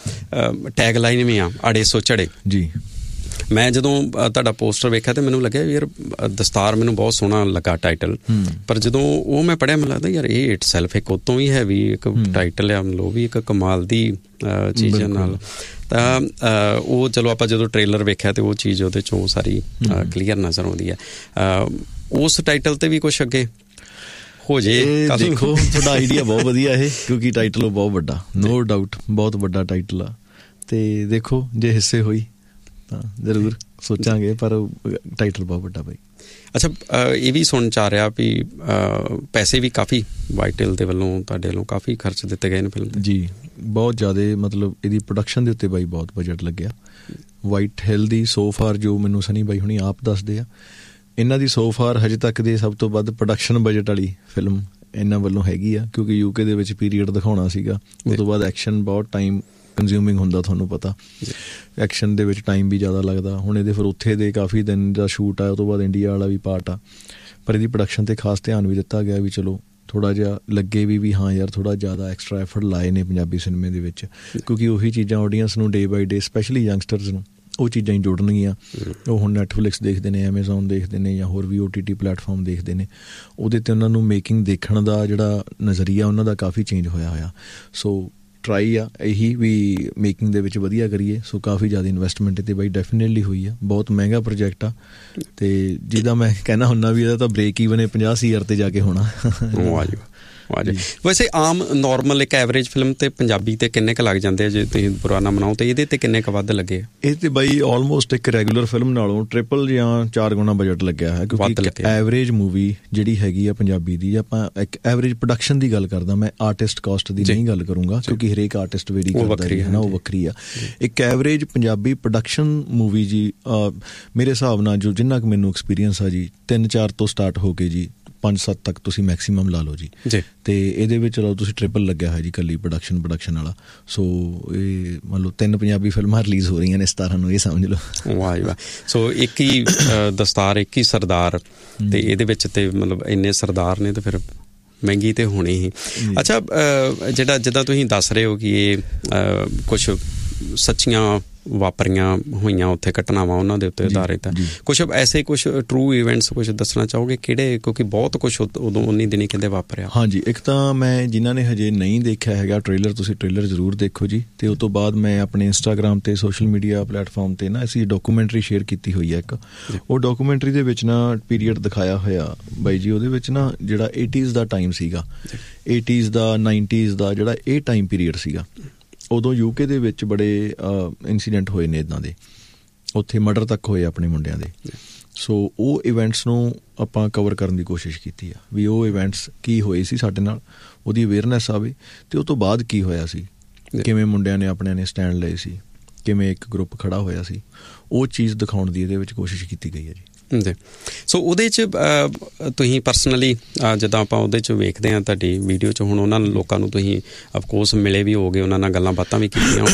ਟੈਗ ਲਾਈਨ ਵੀ ਆ, ਅੜੇ ਸੋ ਝੜੇ ਜੀ। ਮੈਂ ਜਦੋਂ ਤੁਹਾਡਾ ਪੋਸਟਰ ਵੇਖਿਆ ਤਾਂ ਮੈਨੂੰ ਲੱਗਿਆ ਯਾਰ ਦਸਤਾਰ ਮੈਨੂੰ ਬਹੁਤ ਸੋਹਣਾ ਲੱਗਾ ਟਾਈਟਲ, ਪਰ ਜਦੋਂ ਉਹ ਮੈਂ ਪੜ੍ਹਿਆ ਮੈਨੂੰ ਲੱਗਦਾ ਯਾਰ ਇਹ ਇਟ ਸੈਲਫ ਇੱਕ ਉਹ ਤੋਂ ਵੀ ਹੈਵੀ ਇੱਕ ਟਾਈਟਲ ਆ, ਮਤਲਬ ਉਹ ਵੀ ਇੱਕ ਕਮਾਲ ਦੀ ਚੀਜ਼ਾਂ ਨਾਲ। ਤਾਂ ਉਹ ਚਲੋ ਆਪਾਂ ਜਦੋਂ ਟ੍ਰੇਲਰ ਵੇਖਿਆ ਤੇ ਉਹ ਚੀਜ਼ ਉਹਦੇ 'ਚੋਂ ਸਾਰੀ ਕਲੀਅਰ ਨਜ਼ਰ ਆਉਂਦੀ ਹੈ। ਉਸ ਟਾਈਟਲ 'ਤੇ ਵੀ ਕੁਛ ਅੱਗੇ ਹੋ ਜੇ? ਦੇਖੋ, ਤੁਹਾਡਾ ਆਈਡੀਆ ਬਹੁਤ ਵਧੀਆ ਇਹ, ਕਿਉਂਕਿ ਟਾਈਟਲ ਉਹ ਬਹੁਤ ਵੱਡਾ, ਨੋ ਡਾਊਟ ਬਹੁਤ ਵੱਡਾ ਟਾਈਟਲ ਆ, ਅਤੇ ਦੇਖੋ ਜੇ ਹਿੱਸੇ ਹੋਈ ਤਾਂ ਜ਼ਰੂਰ ਸੋਚਾਂਗੇ, ਪਰ ਟਾਈਟਲ ਬਹੁਤ ਵੱਡਾ ਬਾਈ। ਅੱਛਾ, ਇਹ ਵੀ ਸੁਣਨ 'ਚ ਆ ਰਿਹਾ ਵੀ ਪੈਸੇ ਵੀ ਕਾਫੀ ਵਾਈਟਲ ਦੇ ਵੱਲੋਂ ਤੁਹਾਡੇ ਵੱਲੋਂ ਕਾਫੀ ਖਰਚ ਦਿੱਤੇ ਗਏ ਨੇ ਫਿਲਮ 'ਤੇ? ਜੀ, ਬਹੁਤ ਜ਼ਿਆਦਾ, ਮਤਲਬ ਇਹਦੀ ਪ੍ਰੋਡਕਸ਼ਨ ਦੇ ਉੱਤੇ ਬਾਈ ਬਹੁਤ ਬਜਟ ਲੱਗਿਆ। ਵਾਈਟ ਹਿੱਲ ਦੀ ਸੋ ਫਾਰ ਜੋ ਮੈਨੂੰ ਸਨੀ ਬਾਈ ਹੁਣੀ ਆਪ ਦੱਸਦੇ ਆ, ਇਹਨਾਂ ਦੀ ਸੋ ਫਾਰ ਹਜੇ ਤੱਕ ਦੀ ਸਭ ਤੋਂ ਵੱਧ ਪ੍ਰੋਡਕਸ਼ਨ ਬਜਟ ਵਾਲੀ ਫਿਲਮ ਇਹਨਾਂ ਵੱਲੋਂ ਹੈਗੀ ਆ, ਕਿਉਂਕਿ ਯੂਕੇ ਦੇ ਵਿੱਚ ਪੀਰੀਅਡ ਦਿਖਾਉਣਾ ਸੀਗਾ। ਉਸ ਤੋਂ ਬਾਅਦ ਐਕਸ਼ਨ ਬਹੁਤ ਟਾਈਮ ਕੰਜ਼ਿਊਮਿੰਗ ਹੁੰਦਾ, ਤੁਹਾਨੂੰ ਪਤਾ ਐਕਸ਼ਨ ਦੇ ਵਿੱਚ ਟਾਈਮ ਵੀ ਜ਼ਿਆਦਾ ਲੱਗਦਾ। ਹੁਣ ਇਹਦੇ ਫਿਰ ਉੱਥੇ ਦੇ ਕਾਫੀ ਦਿਨ ਦਾ ਸ਼ੂਟ ਆ, ਉਹ ਤੋਂ ਬਾਅਦ ਇੰਡੀਆ ਵਾਲਾ ਵੀ ਪਾਰਟ ਆ, ਪਰ ਇਹਦੀ ਪ੍ਰੋਡਕਸ਼ਨ 'ਤੇ ਖਾਸ ਧਿਆਨ ਵੀ ਦਿੱਤਾ ਗਿਆ ਵੀ ਚਲੋ ਥੋੜ੍ਹਾ ਜਿਹਾ ਲੱਗੇ ਵੀ ਵੀ ਹਾਂ ਯਾਰ ਥੋੜ੍ਹਾ ਜ਼ਿਆਦਾ ਐਕਸਟਰਾ ਐਫਰਟ ਲਾਏ ਨੇ ਪੰਜਾਬੀ ਸਿਨੇਮੇ ਦੇ ਵਿੱਚ, ਕਿਉਂਕਿ ਉਹੀ ਚੀਜ਼ਾਂ ਆਡੀਅנਸ ਨੂੰ ਡੇ ਬਾਈ ਡੇ, ਸਪੈਸ਼ਲੀ ਯੰਗਸਟਰਸ ਨੂੰ ਉਹ ਚੀਜ਼ਾਂ ਹੀ ਜੁੜਨਗੀਆਂ। ਉਹ ਹੁਣ ਨੈਟਫਲਿਕਸ ਦੇਖਦੇ ਨੇ, ਐਮਾਜ਼ੋਨ ਦੇਖਦੇ ਨੇ, ਜਾਂ ਹੋਰ ਵੀ ਓ ਟੀ ਟੀ ਪਲੈਟਫਾਰਮ ਦੇਖਦੇ ਨੇ, ਉਹਦੇ 'ਤੇ ਉਹਨਾਂ ਨੂੰ ਮੇਕਿੰਗ ਦੇਖਣ ਦਾ ਜਿਹੜਾ ਨਜ਼ਰੀਆ ਉਹਨਾਂ ਦਾ ਕਾਫੀ ਚੇਂਜ ਹੋਇਆ ਹੋਇਆ। ਸੋ ਟਰਾਈ ਆ ਇਹੀ ਵੀ ਮੇਕਿੰਗ ਦੇ ਵਿੱਚ ਵਧੀਆ ਕਰੀਏ। ਸੋ ਕਾਫੀ ਜ਼ਿਆਦਾ ਇਨਵੈਸਟਮੈਂਟ 'ਤੇ ਬਾਈ ਡੈਫੀਨੇਟਲੀ ਹੋਈ ਆ, ਬਹੁਤ ਮਹਿੰਗਾ ਪ੍ਰੋਜੈਕਟ ਆ, ਅਤੇ ਜਿਹਦਾ ਮੈਂ ਕਹਿਣਾ ਹੁੰਦਾ ਵੀ ਇਹਦਾ ਤਾਂ ਬ੍ਰੇਕ ਈਵਨ ਇਹ ਪੰਜਾਹ ਸੀ ਹਜ਼ਾਰ 'ਤੇ ਜਾ ਕੇ ਹੋਣਾ। ਵੈਸੇ ਆਮ ਨੋਰਮਲ ਇੱਕ ਐਵਰੇਜ ਫਿਲਮ ਤੇ ਪੰਜਾਬੀ ਤੇ ਕਿੰਨੇ ਕੁ ਲੱਗ ਜਾਂਦੇ ਆ, ਜੇ ਤੁਸੀਂ ਬੁਰਾ ਨਾ ਮਨਾਓ, ਤੇ ਇਹਦੇ ਤੇ ਕਿੰਨੇ ਕੁ ਵੱਧ ਲੱਗੇ? ਇਹ ਤੇ ਬਾਈ ਆਲਮੋਸਟ ਇੱਕ ਰੈਗੂਲਰ ਫਿਲਮ ਨਾਲੋਂ ਟ੍ਰਿਪਲ ਜਾਂ ਚਾਰ ਗੁਣਾ ਬਜਟ ਲੱਗਿਆ ਹੈ, ਕਿਉਂਕਿ ਐਵਰੇਜ ਮੂਵੀ ਜਿਹੜੀ ਹੈਗੀ ਆ ਪੰਜਾਬੀ ਦੀ, ਆਪਾਂ ਇੱਕ ਐਵਰੇਜ ਪ੍ਰੋਡਕਸ਼ਨ ਦੀ ਗੱਲ ਕਰਦਾ ਮੈਂ, ਆਰਟਿਸਟ ਕਾਸਟ ਦੀ ਨਹੀਂ ਗੱਲ ਕਰੂੰਗਾ, ਕਿਉਂਕਿ ਹਰੇਕ ਆਰਟਿਸਟ ਵੇਰੀ ਕਰਦਾ ਹੈ ਨਾ, ਉਹ ਵੱਖਰੀ ਆ। ਇੱਕ ਐਵਰੇਜ ਪੰਜਾਬੀ ਪ੍ਰੋਡਕਸ਼ਨ ਮੂਵੀ ਜੀ ਮੇਰੇ ਹਿਸਾਬ ਨਾਲ ਜੋ ਜਿੰਨਾ ਕੁ ਮੈਨੂੰ ਐਕਸਪੀਰੀਅੰਸ ਆ ਜੀ, ਤਿੰਨ ਚਾਰ ਤੋਂ ਸਟਾਰਟ ਹੋ ਕੇ ਜੀ ਪੰਜ ਸੱਤ ਤੱਕ ਤੁਸੀਂ ਮੈਕਸੀਮਮ ਲਾ ਲਓ ਜੀ। ਅਤੇ ਇਹਦੇ ਵਿੱਚ ਲਓ ਤੁਸੀਂ ਟ੍ਰਿਪਲ ਲੱਗਿਆ ਹੋਇਆ ਜੀ ਇਕੱਲੀ ਪ੍ਰੋਡਕਸ਼ਨ ਪ੍ਰੋਡਕਸ਼ਨ ਵਾਲਾ। ਸੋ ਇਹ ਮੰਨ ਲਓ ਤਿੰਨ ਪੰਜਾਬੀ ਫਿਲਮਾਂ ਰਿਲੀਜ਼ ਹੋ ਰਹੀਆਂ ਨੇ ਸਤਾਰਾਂ ਨੂੰ, ਇਹ ਸਮਝ ਲਓ। ਵਾਹ ਜੀ ਵਾਹ। ਸੋ ਇੱਕ ਹੀ ਦਸਤਾਰ, ਇੱਕ ਹੀ ਸਰਦਾਰ, ਅਤੇ ਇਹਦੇ ਵਿੱਚ ਤੇ ਮਤਲਬ ਇੰਨੇ ਸਰਦਾਰ ਨੇ, ਤਾਂ ਫਿਰ ਮਹਿੰਗੀ ਤੇ ਹੋਣੀ ਹੀ। ਅੱਛਾ, ਜਿਹੜਾ ਜਿੱਦਾਂ ਤੁਸੀਂ ਦੱਸ ਰਹੇ ਹੋ ਕਿ ਇਹ ਕੁਛ ਸੱਚੀਆਂ ਵਾਪਰੀਆਂ ਹੋਈਆਂ ਉੱਥੇ ਘਟਨਾਵਾਂ, ਉਹਨਾਂ ਦੇ ਉੱਤੇ ਆਧਾਰਿਤ ਹੈ, ਕੁਛ ਐਸੇ ਕੁਛ ਟਰੂ ਇਵੈਂਟਸ ਕੁਛ ਦੱਸਣਾ ਚਾਹੋਗੇ ਕਿਹੜੇ? ਕਿਉਂਕਿ ਬਹੁਤ ਕੁਛ ਉਦੋਂ ਉਨੀ ਦਿਨੀ ਕਹਿੰਦੇ ਵਾਪਰਿਆ। ਹਾਂਜੀ, ਇੱਕ ਤਾਂ ਮੈਂ ਜਿਨ੍ਹਾਂ ਨੇ ਹਜੇ ਨਹੀਂ ਦੇਖਿਆ ਹੈਗਾ ਟ੍ਰੇਲਰ, ਤੁਸੀਂ ਟ੍ਰੇਲਰ ਜ਼ਰੂਰ ਦੇਖੋ ਜੀ। ਅਤੇ ਉਹ ਤੋਂ ਬਾਅਦ ਮੈਂ ਆਪਣੇ ਇੰਸਟਾਗ੍ਰਾਮ 'ਤੇ ਸੋਸ਼ਲ ਮੀਡੀਆ ਪਲੇਟਫਾਰਮ 'ਤੇ ਨਾ ਅਸੀਂ ਡਾਕੂਮੈਂਟਰੀ ਸ਼ੇਅਰ ਕੀਤੀ ਹੋਈ ਹੈ ਇੱਕ। ਉਹ ਡਾਕੂਮੈਂਟਰੀ ਦੇ ਵਿੱਚ ਨਾ ਪੀਰੀਅਡ ਦਿਖਾਇਆ ਹੋਇਆ ਬਾਈ ਜੀ, ਉਹਦੇ ਵਿੱਚ ਨਾ ਜਿਹੜਾ ਏਟੀਜ਼ ਦਾ ਟਾਈਮ ਸੀਗਾ, ਏਟੀਜ਼ ਦਾ ਨਾਈਨਟੀਜ਼ ਦਾ ਜਿਹੜਾ ਇਹ ਟਾਈਮ ਪੀਰੀਅਡ ਸੀਗਾ, ਉਦੋਂ ਯੂਕੇ ਦੇ ਵਿੱਚ ਬੜੇ ਇੰਸੀਡੈਂਟ ਹੋਏ ਨੇ ਇੱਦਾਂ ਦੇ, ਉੱਥੇ ਮਰਡਰ ਤੱਕ ਹੋਏ ਆਪਣੇ ਮੁੰਡਿਆਂ ਦੇ। ਸੋ ਉਹ ਇਵੈਂਟਸ ਨੂੰ ਆਪਾਂ ਕਵਰ ਕਰਨ ਦੀ ਕੋਸ਼ਿਸ਼ ਕੀਤੀ ਆ, ਵੀ ਉਹ ਇਵੈਂਟਸ ਕੀ ਹੋਏ ਸੀ ਸਾਡੇ ਨਾਲ, ਉਹਦੀ ਅਵੇਅਰਨੈਸ ਆਵੇ, ਅਤੇ ਉਹ ਤੋਂ ਬਾਅਦ ਕੀ ਹੋਇਆ ਸੀ, ਕਿਵੇਂ ਮੁੰਡਿਆਂ ਨੇ ਆਪਣਿਆਂ ਨੇ ਸਟੈਂਡ ਲਏ ਸੀ, ਕਿਵੇਂ ਇੱਕ ਗਰੁੱਪ ਖੜ੍ਹਾ ਹੋਇਆ ਸੀ, ਉਹ ਚੀਜ਼ ਦਿਖਾਉਣ ਦੀ ਇਹਦੇ ਵਿੱਚ ਕੋਸ਼ਿਸ਼ ਕੀਤੀ ਗਈ ਹੈ ਜੀ। ਜੀ, ਸੋ ਉਹਦੇ 'ਚ ਤੁਸੀਂ ਪਰਸਨਲੀ ਜਿੱਦਾਂ ਆਪਾਂ ਉਹਦੇ 'ਚ ਵੇਖਦੇ ਹਾਂ ਤੁਹਾਡੀ ਵੀਡੀਓ 'ਚ, ਹੁਣ ਉਹਨਾਂ ਲੋਕਾਂ ਨੂੰ ਤੁਸੀਂ ਅਫਕੋਰਸ ਮਿਲੇ ਵੀ ਹੋਗੇ, ਉਹਨਾਂ ਨਾਲ ਗੱਲਾਂ ਬਾਤਾਂ ਵੀ ਕੀਤੀਆਂ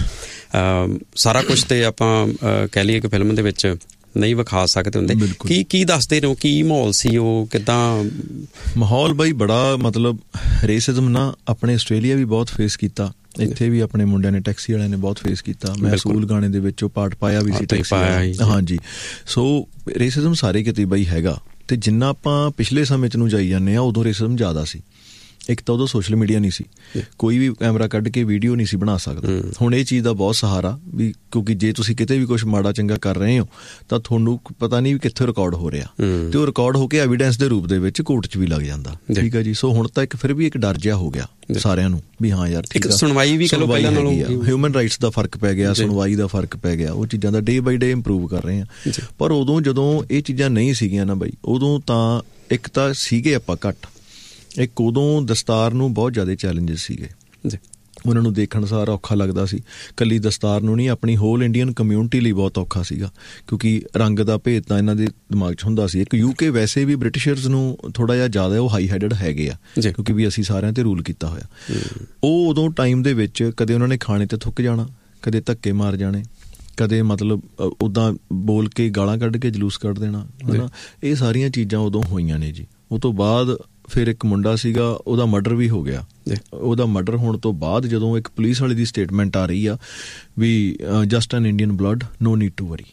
ਹੋਣ, ਸਾਰਾ ਕੁਛ ਤੇ ਆਪਾਂ ਕਹਿ ਲਈਏ ਕਿ ਫਿਲਮ ਦੇ ਵਿੱਚ ਨਹੀਂ ਵਿਖਾ ਸਕਦੇ ਹੁੰਦੇ। ਕੀ ਕੀ ਦੱਸਦੇ ਰਹੋ, ਕੀ ਮਾਹੌਲ ਸੀ ਉਹ, ਕਿੱਦਾਂ ਮਾਹੌਲ ਬਾਈ? ਬੜਾ ਮਤਲਬ ਰੇਸਿਜ਼ਮ ਨਾ ਆਪਣੇ ਆਸਟ੍ਰੇਲੀਆ ਵੀ ਬਹੁਤ ਫੇਸ ਕੀਤਾ, ਇੱਥੇ ਵੀ ਆਪਣੇ ਮੁੰਡਿਆਂ ਨੇ, ਟੈਕਸੀ ਵਾਲਿਆਂ ਨੇ ਬਹੁਤ ਫੇਸ ਕੀਤਾ। ਮੈਂ ਅਸੂਲ ਗਾਣੇ ਦੇ ਵਿੱਚ ਉਹ ਪਾਰਟ ਪਾਇਆ ਵੀ ਸੀ ਟੈਕਸੀ ਵਾਲਾ। ਹਾਂਜੀ, ਸੋ ਰੇਸਿਜ਼ਮ ਸਾਰੇ ਕਿਤੇ ਬਾਈ ਹੈਗਾ, ਅਤੇ ਜਿੰਨਾ ਆਪਾਂ ਪਿਛਲੇ ਸਮੇਂ 'ਚ ਨੂੰ ਜਾਈ ਜਾਂਦੇ ਹਾਂ, ਉਦੋਂ ਰੇਸਿਜ਼ਮ ਜ਼ਿਆਦਾ ਸੀ। ਇੱਕ ਤਾਂ ਉਦੋਂ ਸੋਸ਼ਲ ਮੀਡੀਆ ਨਹੀਂ ਸੀ, ਕੋਈ ਵੀ ਕੈਮਰਾ ਕੱਢ ਕੇ ਵੀਡੀਓ ਨਹੀਂ ਸੀ ਬਣਾ ਸਕਦਾ। ਹੁਣ ਇਹ ਚੀਜ਼ ਦਾ ਬਹੁਤ ਸਹਾਰਾ ਵੀ, ਕਿਉਂਕਿ ਜੇ ਤੁਸੀਂ ਕਿਤੇ ਵੀ ਕੁਛ ਮਾੜਾ ਚੰਗਾ ਕਰ ਰਹੇ ਹੋ ਤਾਂ ਤੁਹਾਨੂੰ ਪਤਾ ਨਹੀਂ ਵੀ ਕਿੱਥੇ ਰਿਕਾਰਡ ਹੋ ਰਿਹਾ, ਅਤੇ ਉਹ ਰਿਕਾਰਡ ਹੋ ਕੇ ਐਵੀਡੈਂਸ ਦੇ ਰੂਪ ਦੇ ਵਿੱਚ ਕੋਰਟ 'ਚ ਵੀ ਲੱਗ ਜਾਂਦਾ। ਠੀਕ ਹੈ ਜੀ। ਸੋ ਹੁਣ ਤਾਂ ਇੱਕ ਫਿਰ ਵੀ ਇੱਕ ਡਰ ਜਿਹਾ ਹੋ ਗਿਆ ਸਾਰਿਆਂ ਨੂੰ ਵੀ ਹਾਂ ਯਾਰ ਠੀਕ ਆ, ਸੁਣਵਾਈ ਵੀ ਸੁਣਵਾਈ ਹੈਗੀ ਆ, ਹਿਊਮਨ ਰਾਈਟਸ ਦਾ ਫਰਕ ਪੈ ਗਿਆ, ਸੁਣਵਾਈ ਦਾ ਫਰਕ ਪੈ ਗਿਆ, ਉਹ ਚੀਜ਼ਾਂ ਦਾ ਡੇ ਬਾਈ ਡੇ ਇੰਪਰੂਵ ਕਰ ਰਹੇ ਹਾਂ। ਪਰ ਉਦੋਂ ਜਦੋਂ ਇਹ ਚੀਜ਼ਾਂ ਨਹੀਂ ਸੀਗੀਆਂ ਨਾ ਬਾਈ, ਉਦੋਂ ਤਾਂ ਇੱਕ ਤਾਂ ਸੀਗੇ ਆਪਾਂ ਘੱਟ, ਇੱਕ ਉਦੋਂ ਦਸਤਾਰ ਨੂੰ ਬਹੁਤ ਜ਼ਿਆਦਾ ਚੈਲੰਜਸ ਸੀਗੇ ਜੀ, ਉਹਨਾਂ ਨੂੰ ਦੇਖਣ ਸਾਰ ਔਖਾ ਲੱਗਦਾ ਸੀ। ਇਕੱਲੀ ਦਸਤਾਰ ਨੂੰ ਨਹੀਂ, ਆਪਣੀ ਹੋਲ ਇੰਡੀਅਨ ਕਮਿਊਨਿਟੀ ਲਈ ਬਹੁਤ ਔਖਾ ਸੀਗਾ, ਕਿਉਂਕਿ ਰੰਗ ਦਾ ਭੇਦ ਤਾਂ ਇਹਨਾਂ ਦੇ ਦਿਮਾਗ 'ਚ ਹੁੰਦਾ ਸੀ। ਇੱਕ ਯੂਕੇ ਵੈਸੇ ਵੀ ਬ੍ਰਿਟਿਸ਼ਰਸ ਨੂੰ ਥੋੜ੍ਹਾ ਜਿਹਾ ਜ਼ਿਆਦਾ ਉਹ ਹਾਈ ਹੈਡਡ ਹੈਗੇ ਆ, ਕਿਉਂਕਿ ਵੀ ਅਸੀਂ ਸਾਰਿਆਂ 'ਤੇ ਰੂਲ ਕੀਤਾ ਹੋਇਆ। ਉਹ ਉਦੋਂ ਟਾਈਮ ਦੇ ਵਿੱਚ ਕਦੇ ਉਹਨਾਂ ਨੇ ਖਾਣੇ 'ਤੇ ਥੁੱਕ ਜਾਣਾ, ਕਦੇ ਧੱਕੇ ਮਾਰ ਜਾਣੇ, ਕਦੇ ਮਤਲਬ ਉੱਦਾਂ ਬੋਲ ਕੇ ਗਾਲਾਂ ਕੱਢ ਕੇ ਜਲੂਸ ਕੱਢ ਦੇਣਾ, ਹੈ ਨਾ। ਇਹ ਸਾਰੀਆਂ ਚੀਜ਼ਾਂ ਉਦੋਂ ਹੋਈਆਂ ਨੇ ਜੀ। ਉਹ ਤੋਂ ਬਾਅਦ ਫਿਰ ਇੱਕ ਮੁੰਡਾ ਸੀਗਾ, ਉਹਦਾ ਮਰਡਰ ਵੀ ਹੋ ਗਿਆ। ਉਹਦਾ ਮਰਡਰ ਹੋਣ ਤੋਂ ਬਾਅਦ ਜਦੋਂ ਇੱਕ ਪੁਲਿਸ ਵਾਲੇ ਦੀ ਸਟੇਟਮੈਂਟ ਆ ਰਹੀ ਆ ਵੀ just an Indian blood, no need to ਵਰੀ,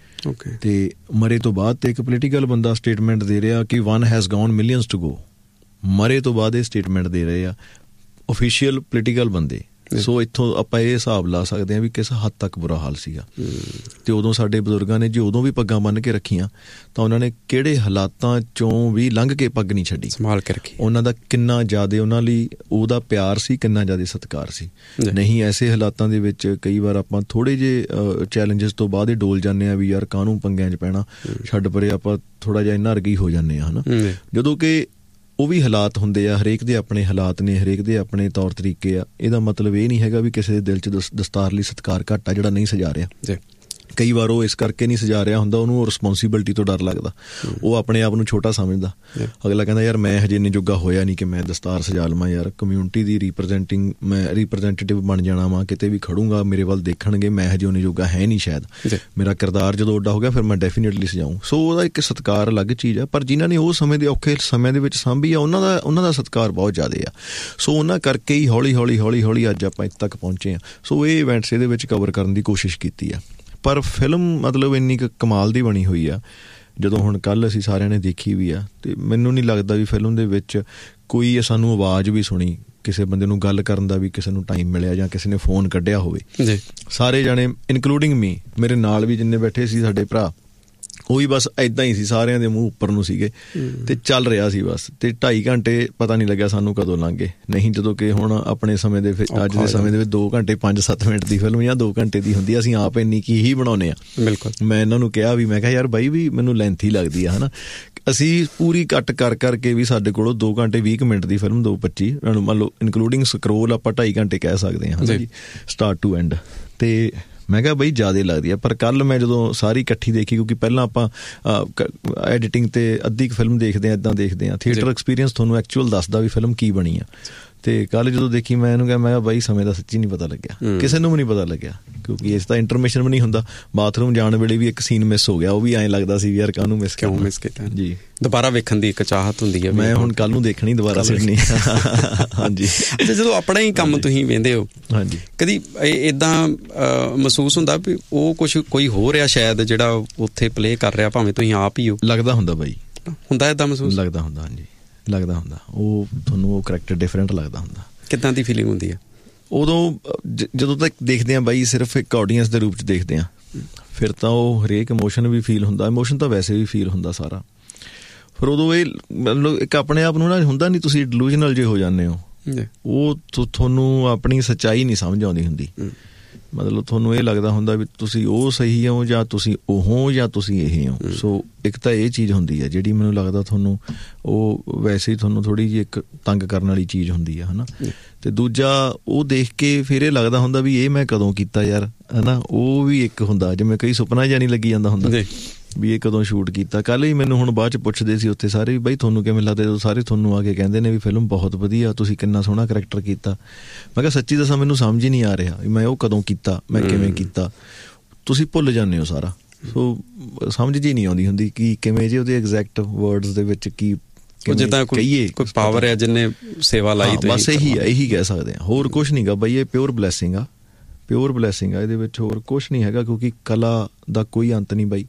ਤੇ ਮਰੇ ਤੋਂ ਬਾਅਦ ਤੇ ਇੱਕ ਪੋਲੀਟੀਕਲ ਬੰਦਾ ਸਟੇਟਮੈਂਟ ਦੇ ਰਿਹਾ ਕਿ one has gone millions to go. ਮਰੇ ਤੋਂ ਬਾਅਦ ਇਹ ਸਟੇਟਮੈਂਟ ਦੇ ਰਹੇ ਆ ਓਫੀਸ਼ੀਅਲ ਪੋਲੀਟੀਕਲ ਬੰਦੇ। ਸੋ ਇੱਥੋਂ ਆਪਾਂ ਇਹ ਹਿਸਾਬ ਲਾ ਸਕਦੇ ਹਾਂ ਵੀ ਕਿਸ ਹੱਦ ਤੱਕ ਬੁਰਾ ਹਾਲ ਸੀਗਾ। ਤੇ ਉਦੋਂ ਸਾਡੇ ਬਜ਼ੁਰਗਾਂ ਨੇ ਜੀ ਉਦੋਂ ਵੀ ਪੱਗਾਂ ਬੰਨ੍ਹ ਕੇ ਰੱਖੀਆਂ, ਤਾਂ ਉਹਨਾਂ ਨੇ ਕਿਹੜੇ ਹਾਲਾਤਾਂ ਚੋਂ ਵੀ ਲੰਘ ਕੇ ਪੱਗ ਨਹੀਂ ਛੱਡੀ, ਸੰਭਾਲ ਕੇ ਰੱਖੀ। ਉਹਨਾਂ ਦਾ ਕਿੰਨਾ ਜ਼ਿਆਦਾ ਉਹਨਾਂ ਲਈ ਉਹਦਾ ਪਿਆਰ ਸੀ, ਕਿੰਨਾ ਜ਼ਿਆਦਾ ਸਤਿਕਾਰ ਸੀ। ਨਹੀਂ ਐਸੇ ਹਾਲਾਤਾਂ ਦੇ ਵਿੱਚ ਕਈ ਵਾਰ ਆਪਾਂ ਥੋੜ੍ਹੇ ਜਿਹੇ ਚੈਲੰਜਸ ਤੋਂ ਬਾਅਦ ਇਹ ਡੋਲ ਜਾਂਦੇ ਹਾਂ ਵੀ ਯਾਰ ਕਾਹਨੂੰ ਪੰਗਿਆਂ 'ਚ ਪੈਣਾ, ਛੱਡ ਪਰੇ, ਆਪਾਂ ਥੋੜ੍ਹਾ ਜਿਹਾ ਇੰਨਾ ਅਰਗੀ ਹੋ ਜਾਂਦੇ ਹਾਂ, ਹੈ ਨਾ। ਜਦੋਂ ਕਿ ਉਹ ਵੀ ਹਾਲਾਤ ਹੁੰਦੇ ਆ, ਹਰੇਕ ਦੇ ਆਪਣੇ ਹਾਲਾਤ ਨੇ, ਹਰੇਕ ਦੇ ਆਪਣੇ ਤੌਰ ਤਰੀਕੇ ਆ। ਇਹਦਾ ਮਤਲਬ ਇਹ ਨਹੀਂ ਹੈਗਾ ਵੀ ਕਿਸੇ ਦੇ ਦਿਲ 'ਚ ਦਸ ਦਸਤਾਰ ਲਈ ਸਤਿਕਾਰ ਘੱਟ ਆ ਜਿਹੜਾ ਨਹੀਂ ਸਜਾ ਰਿਹਾ। ਕਈ ਵਾਰ ਉਹ ਇਸ ਕਰਕੇ ਨਹੀਂ ਸਜਾ ਰਿਹਾ ਹੁੰਦਾ, ਉਹਨੂੰ ਰਿਸਪੋਂਸੀਬਿਲਿਟੀ ਤੋਂ ਡਰ ਲੱਗਦਾ, ਉਹ ਆਪਣੇ ਆਪ ਨੂੰ ਛੋਟਾ ਸਮਝਦਾ। ਅਗਲਾ ਕਹਿੰਦਾ ਯਾਰ ਮੈਂ ਹਜੇ ਇੰਨੇ ਜੋਗਾ ਹੋਇਆ ਨਹੀਂ ਕਿ ਮੈਂ ਦਸਤਾਰ ਸਜਾ ਲਵਾਂ, ਯਾਰ ਕਮਿਊਨਿਟੀ ਦੀ ਰੀਪ੍ਰਜੈਂਟਿੰਗ, ਮੈਂ ਰਿਪ੍ਰਜੈਂਟੇਟਿਵ ਬਣ ਜਾਣਾ ਵਾ, ਕਿਤੇ ਵੀ ਖੜੂੰਗਾ ਮੇਰੇ ਵੱਲ ਦੇਖਣਗੇ, ਮੈਂ ਹਜੇ ਉਹਨੇ ਜੋਗਾ ਹੈ ਨਹੀਂ ਸ਼ਾਇਦ, ਮੇਰਾ ਕਿਰਦਾਰ ਜਦੋਂ ਉੱਡਾ ਹੋ ਗਿਆ ਫਿਰ ਮੈਂ ਡੈਫੀਨੇਟਲੀ ਸਜਾਊਂ। ਸੋ ਉਹਦਾ ਇੱਕ ਸਤਿਕਾਰ ਅਲੱਗ ਚੀਜ਼ ਆ। ਪਰ ਜਿਨ੍ਹਾਂ ਨੇ ਉਹ ਸਮੇਂ ਦੇ ਔਖੇ ਸਮੇਂ ਦੇ ਵਿੱਚ ਸਾਂਭੀ ਆ, ਉਹਨਾਂ ਦਾ ਉਹਨਾਂ ਦਾ ਸਤਿਕਾਰ ਬਹੁਤ ਜ਼ਿਆਦਾ ਆ। ਸੋ ਉਹਨਾਂ ਕਰਕੇ ਹੀ ਹੌਲੀ ਹੌਲੀ ਹੌਲੀ ਹੌਲੀ ਅੱਜ ਆਪਾਂ ਇੱਥੇ ਤੱਕ ਪਹੁੰਚੇ ਹਾਂ। ਸੋ ਇਹ ਇਵੈਂਟਸ ਇਹਦੇ ਵਿੱਚ ਕਵਰ ਕਰਨ ਦੀ ਕੋਸ਼ਿਸ਼ ਕੀਤੀ ਆ। ਪਰ ਫਿਲਮ ਮਤਲਬ ਇੰਨੀ ਕੁ ਕਮਾਲ ਦੀ ਬਣੀ ਹੋਈ ਆ, ਜਦੋਂ ਹੁਣ ਕੱਲ੍ਹ ਅਸੀਂ ਸਾਰਿਆਂ ਨੇ ਦੇਖੀ ਵੀ ਆ, ਅਤੇ ਮੈਨੂੰ ਨਹੀਂ ਲੱਗਦਾ ਵੀ ਫਿਲਮ ਦੇ ਵਿੱਚ ਕੋਈ ਸਾਨੂੰ ਆਵਾਜ਼ ਵੀ ਸੁਣੀ, ਕਿਸੇ ਬੰਦੇ ਨੂੰ ਗੱਲ ਕਰਨ ਦਾ ਵੀ ਕਿਸੇ ਨੂੰ ਟਾਈਮ ਮਿਲਿਆ ਜਾਂ ਕਿਸੇ ਨੇ ਫੋਨ ਕੱਢਿਆ ਹੋਵੇ। ਸਾਰੇ ਜਾਣੇ ਇਨਕਲੂਡਿੰਗ ਮੀ, ਮੇਰੇ ਨਾਲ ਵੀ ਜਿੰਨੇ ਬੈਠੇ ਸੀ ਸਾਡੇ ਭਰਾ, ਉਹ ਵੀ ਬਸ ਇੱਦਾਂ ਹੀ ਸੀ, ਸਾਰਿਆਂ ਦੇ ਮੂੰਹ ਉੱਪਰ ਨੂੰ ਸੀਗੇ ਤੇ ਚੱਲ ਰਿਹਾ ਸੀ ਬਸ। ਤੇ ਢਾਈ ਘੰਟੇ ਪਤਾ ਨਹੀਂ ਲੱਗਿਆ ਸਾਨੂੰ ਕਦੋਂ ਲੰਘ ਗਏ। ਨਹੀਂ ਜਦੋਂ ਕਿ ਹੁਣ ਆਪਣੇ ਸਮੇਂ ਦੇ ਅੱਜ ਦੇ ਸਮੇਂ ਦੇ ਵਿੱਚ ਦੋ ਘੰਟੇ ਪੰਜ ਸੱਤ ਮਿੰਟ ਦੀ ਫਿਲਮ ਜਾਂ ਦੋ ਘੰਟੇ ਦੀ ਹੁੰਦੀ, ਅਸੀਂ ਆਪ ਇੰਨੀ ਕੀ ਹੀ ਬਣਾਉਂਦੇ ਹਾਂ। ਬਿਲਕੁਲ, ਮੈਂ ਇਹਨਾਂ ਨੂੰ ਕਿਹਾ ਵੀ, ਮੈਂ ਕਿਹਾ ਯਾਰ ਬਾਈ ਵੀ ਮੈਨੂੰ ਲੈਂਥੀ ਲੱਗਦੀ ਆ, ਹੈ ਨਾ। ਅਸੀਂ ਪੂਰੀ ਕੱਟ ਕਰ ਕਰਕੇ ਵੀ ਸਾਡੇ ਕੋਲੋਂ ਦੋ ਘੰਟੇ ਵੀਹ ਕੁ ਮਿੰਟ ਦੀ ਫਿਲਮ, ਦੋ ਪੱਚੀ ਮੰਨ ਲਓ ਇਨਕਲੂਡਿੰਗ ਸਕਰੋਲ ਆਪਾਂ ਢਾਈ ਘੰਟੇ ਕਹਿ ਸਕਦੇ ਹਾਂ ਜੀ, ਸਟਾਰਟ ਟੂ ਐਂਡ। ਤੇ ਮੈਂ ਕਿਹਾ ਬਈ ਜ਼ਿਆਦਾ ਲੱਗਦੀ ਆ। ਪਰ ਕੱਲ੍ਹ ਮੈਂ ਜਦੋਂ ਸਾਰੀ ਇਕੱਠੀ ਦੇਖੀ, ਕਿਉਂਕਿ ਪਹਿਲਾਂ ਆਪਾਂ ਐਡੀਟਿੰਗ 'ਤੇ ਅੱਧੀ ਕੁ ਫਿਲਮ ਦੇਖਦੇ ਹਾਂ, ਇੱਦਾਂ ਦੇਖਦੇ ਹਾਂ, ਥੀਏਟਰ ਐਕਸਪੀਰੀਅੰਸ ਤੁਹਾਨੂੰ ਐਕਚੁਅਲ ਦੱਸਦਾ ਵੀ ਫਿਲਮ ਕੀ ਬਣੀ ਆ। ਤੇ ਕੱਲ੍ਹ ਜਦੋਂ ਦੇਖੀ ਮੈਂ ਇਹਨੂੰ ਕਿਹਾ, ਮੈਂ ਕਿਹਾ ਬਾਈ ਸਮੇਂ ਦਾ ਸੱਚੀ ਨਹੀਂ ਪਤਾ ਲੱਗਿਆ, ਕਿਸੇ ਨੂੰ ਵੀ ਨਹੀਂ ਪਤਾ ਲੱਗਿਆ, ਕਿਉਂਕਿ ਇਸ ਦਾ ਇੰਟਰਮਿਸ਼ਨ ਵੀ ਨਹੀਂ ਹੁੰਦਾ। ਬਾਥਰੂਮ ਜਾਣ ਵੇਲੇ ਵੀ ਇੱਕ ਸੀਨ ਮਿਸ ਹੋ ਗਿਆ, ਉਹ ਵੀ ਐਂ ਲੱਗਦਾ ਸੀ ਵੀ ਯਾਰ ਕਾਹਨੂੰ ਮਿਸ ਕਿਉਂ ਮਿਸ ਕੀਤਾ ਜੀ। ਦੁਬਾਰਾ ਵੇਖਣ ਦੀ ਇੱਕ ਚਾਹਤ ਹੁੰਦੀ ਹੈ, ਮੈਂ ਹੁਣ ਕੱਲ੍ਹ ਨੂੰ ਦੇਖਣੀ ਦੁਬਾਰਾ ਸਿੱਖਣੀ। ਹਾਂਜੀ, ਜਦੋਂ ਆਪਣਾ ਹੀ ਕੰਮ ਤੁਸੀਂ ਵੇਖਦੇ ਹੋ, ਹਾਂਜੀ, ਕਦੀ ਇੱਦਾਂ ਮਹਿਸੂਸ ਹੁੰਦਾ ਵੀ ਉਹ ਕੁਛ ਕੋਈ ਹੋ ਰਿਹਾ ਸ਼ਾਇਦ ਜਿਹੜਾ ਉੱਥੇ ਪਲੇਅ ਕਰ ਰਿਹਾ, ਭਾਵੇਂ ਤੁਸੀਂ ਆਪ ਹੀ ਹੋ? ਲੱਗਦਾ ਹੁੰਦਾ ਬਾਈ, ਹੁੰਦਾ ਇੱਦਾਂ ਮਹਿਸੂਸ? ਲੱਗਦਾ ਹੁੰਦਾ, ਹਾਂਜੀ ਲੱਗਦਾ ਹੁੰਦਾ। ਉਹ ਤੁਹਾਨੂੰ ਉਹ ਕਰੈਕਟਰ ਡਿਫਰੈਂਟ ਲੱਗਦਾ ਹੁੰਦਾ। ਕਿੱਦਾਂ ਦੀ ਫੀਲਿੰਗ ਹੁੰਦੀ ਹੈ ਉਦੋਂ? ਜਦੋਂ ਤੱਕ ਦੇਖਦੇ ਹਾਂ ਬਾਈ ਸਿਰਫ ਇੱਕ ਆਡੀਅੰਸ ਦੇ ਰੂਪ 'ਚ ਦੇਖਦੇ ਹਾਂ, ਫਿਰ ਤਾਂ ਉਹ ਹਰੇਕ ਇਮੋਸ਼ਨ ਵੀ ਫੀਲ ਹੁੰਦਾ, ਇਮੋਸ਼ਨ ਤਾਂ ਵੈਸੇ ਵੀ ਫੀਲ ਹੁੰਦਾ ਸਾਰਾ। ਫਿਰ ਉਦੋਂ ਇਹ ਮਤਲਬ ਇੱਕ ਆਪਣੇ ਆਪ ਨੂੰ ਨਾ ਹੁੰਦਾ ਨਹੀਂ, ਤੁਸੀਂ ਡਿਲੂਜ਼ਨਲ ਜੇ ਹੋ ਜਾਂਦੇ ਹੋ, ਉਹ ਤੁਹਾਨੂੰ ਆਪਣੀ ਸੱਚਾਈ ਨਹੀਂ ਸਮਝ ਆਉਂਦੀ ਹੁੰਦੀ। ਮਤਲਬ ਤੁਹਾਨੂੰ ਇਹ ਲੱਗਦਾ ਹੁੰਦਾ ਵੀ ਤੁਸੀਂ ਉਹ ਸਹੀ ਹੋ ਜਾਂ ਤੁਸੀਂ ਉਹ ਹੋ ਜਾਂ ਤੁਸੀਂ ਇਹ ਹੋ। ਸੋ ਇੱਕ ਤਾਂ ਇਹ ਚੀਜ਼ ਹੁੰਦੀ ਹੈ ਜਿਹੜੀ ਮੈਨੂੰ ਲੱਗਦਾ ਤੁਹਾਨੂੰ ਉਹ ਵੈਸੇ ਹੀ ਤੁਹਾਨੂੰ ਥੋੜ੍ਹੀ ਜਿਹੀ ਇੱਕ ਤੰਗ ਕਰਨ ਵਾਲੀ ਚੀਜ਼ ਹੁੰਦੀ ਹੈ, ਹੈ ਨਾ। ਅਤੇ ਦੂਜਾ ਉਹ ਦੇਖ ਕੇ ਫਿਰ ਇਹ ਲੱਗਦਾ ਹੁੰਦਾ ਵੀ ਇਹ ਮੈਂ ਕਦੋਂ ਕੀਤਾ ਯਾਰ, ਹੈ ਨਾ। ਉਹ ਵੀ ਇੱਕ ਹੁੰਦਾ ਜਿਵੇਂ ਕਈ ਸੁਪਨਾ ਜਿਹਾ ਨਹੀਂ ਲੱਗੀ ਜਾਂਦਾ ਹੁੰਦਾ ਵੀ ਇਹ ਕਦੋਂ ਸ਼ੂਟ ਕੀਤਾ। ਕੱਲ੍ਹ ਹੀ ਮੈਨੂੰ ਹੁਣ ਬਾਅਦ 'ਚ ਪੁੱਛਦੇ ਸੀ ਉੱਥੇ ਸਾਰੇ ਵੀ ਬਾਈ ਤੁਹਾਨੂੰ ਕਿਵੇਂ ਲੱਗਦਾ, ਜਦੋਂ ਸਾਰੇ ਤੁਹਾਨੂੰ ਆ ਕੇ ਕਹਿੰਦੇ ਨੇ ਵੀ ਫਿਲਮ ਬਹੁਤ ਵਧੀਆ, ਤੁਸੀਂ ਕਿੰਨਾ ਸੋਹਣਾ ਕਰੈਕਟਰ ਕੀਤਾ। ਮੈਂ ਕਿਹਾ ਸੱਚੀ ਦੱਸਾਂ ਮੈਨੂੰ ਸਮਝ ਹੀ ਨਹੀਂ ਆ ਰਿਹਾ ਵੀ ਮੈਂ ਉਹ ਕਦੋਂ ਕੀਤਾ, ਮੈਂ ਕਿਵੇਂ ਕੀਤਾ। ਤੁਸੀਂ ਭੁੱਲ ਜਾਂਦੇ ਹੋ ਸਾਰਾ। ਸੋ ਸਮਝ ਜੀ ਨਹੀਂ ਆਉਂਦੀ ਹੁੰਦੀ ਕਿ ਕਿਵੇਂ ਜੇ ਉਹਦੇ ਐਗਜ਼ੈਕਟ ਵਰਡਸ ਦੇ ਵਿੱਚ ਕੀ ਜਿੱਦਾਂ ਕਹੀਏ ਕੋਈ ਪਾਵਰ ਹੈ ਜਿਹਨੇ ਸੇਵਾ ਲਾਈ। ਬਸ ਇਹੀ ਹੈ, ਇਹੀ ਕਹਿ ਸਕਦੇ ਹਾਂ, ਹੋਰ ਕੁਛ ਨਹੀਂ ਗਾ ਬਾਈ। ਇਹ ਪਿਓਰ ਬਲੈਸਿੰਗ ਆ, ਪਿਓਰ ਬਲੈਸਿੰਗ ਆ, ਇਹਦੇ ਵਿੱਚ ਹੋਰ ਕੁਛ ਨਹੀਂ ਹੈਗਾ, ਕਿਉਂਕਿ ਕਲਾ ਦਾ ਕੋਈ ਅੰਤ ਨਹੀਂ ਬਾਈ,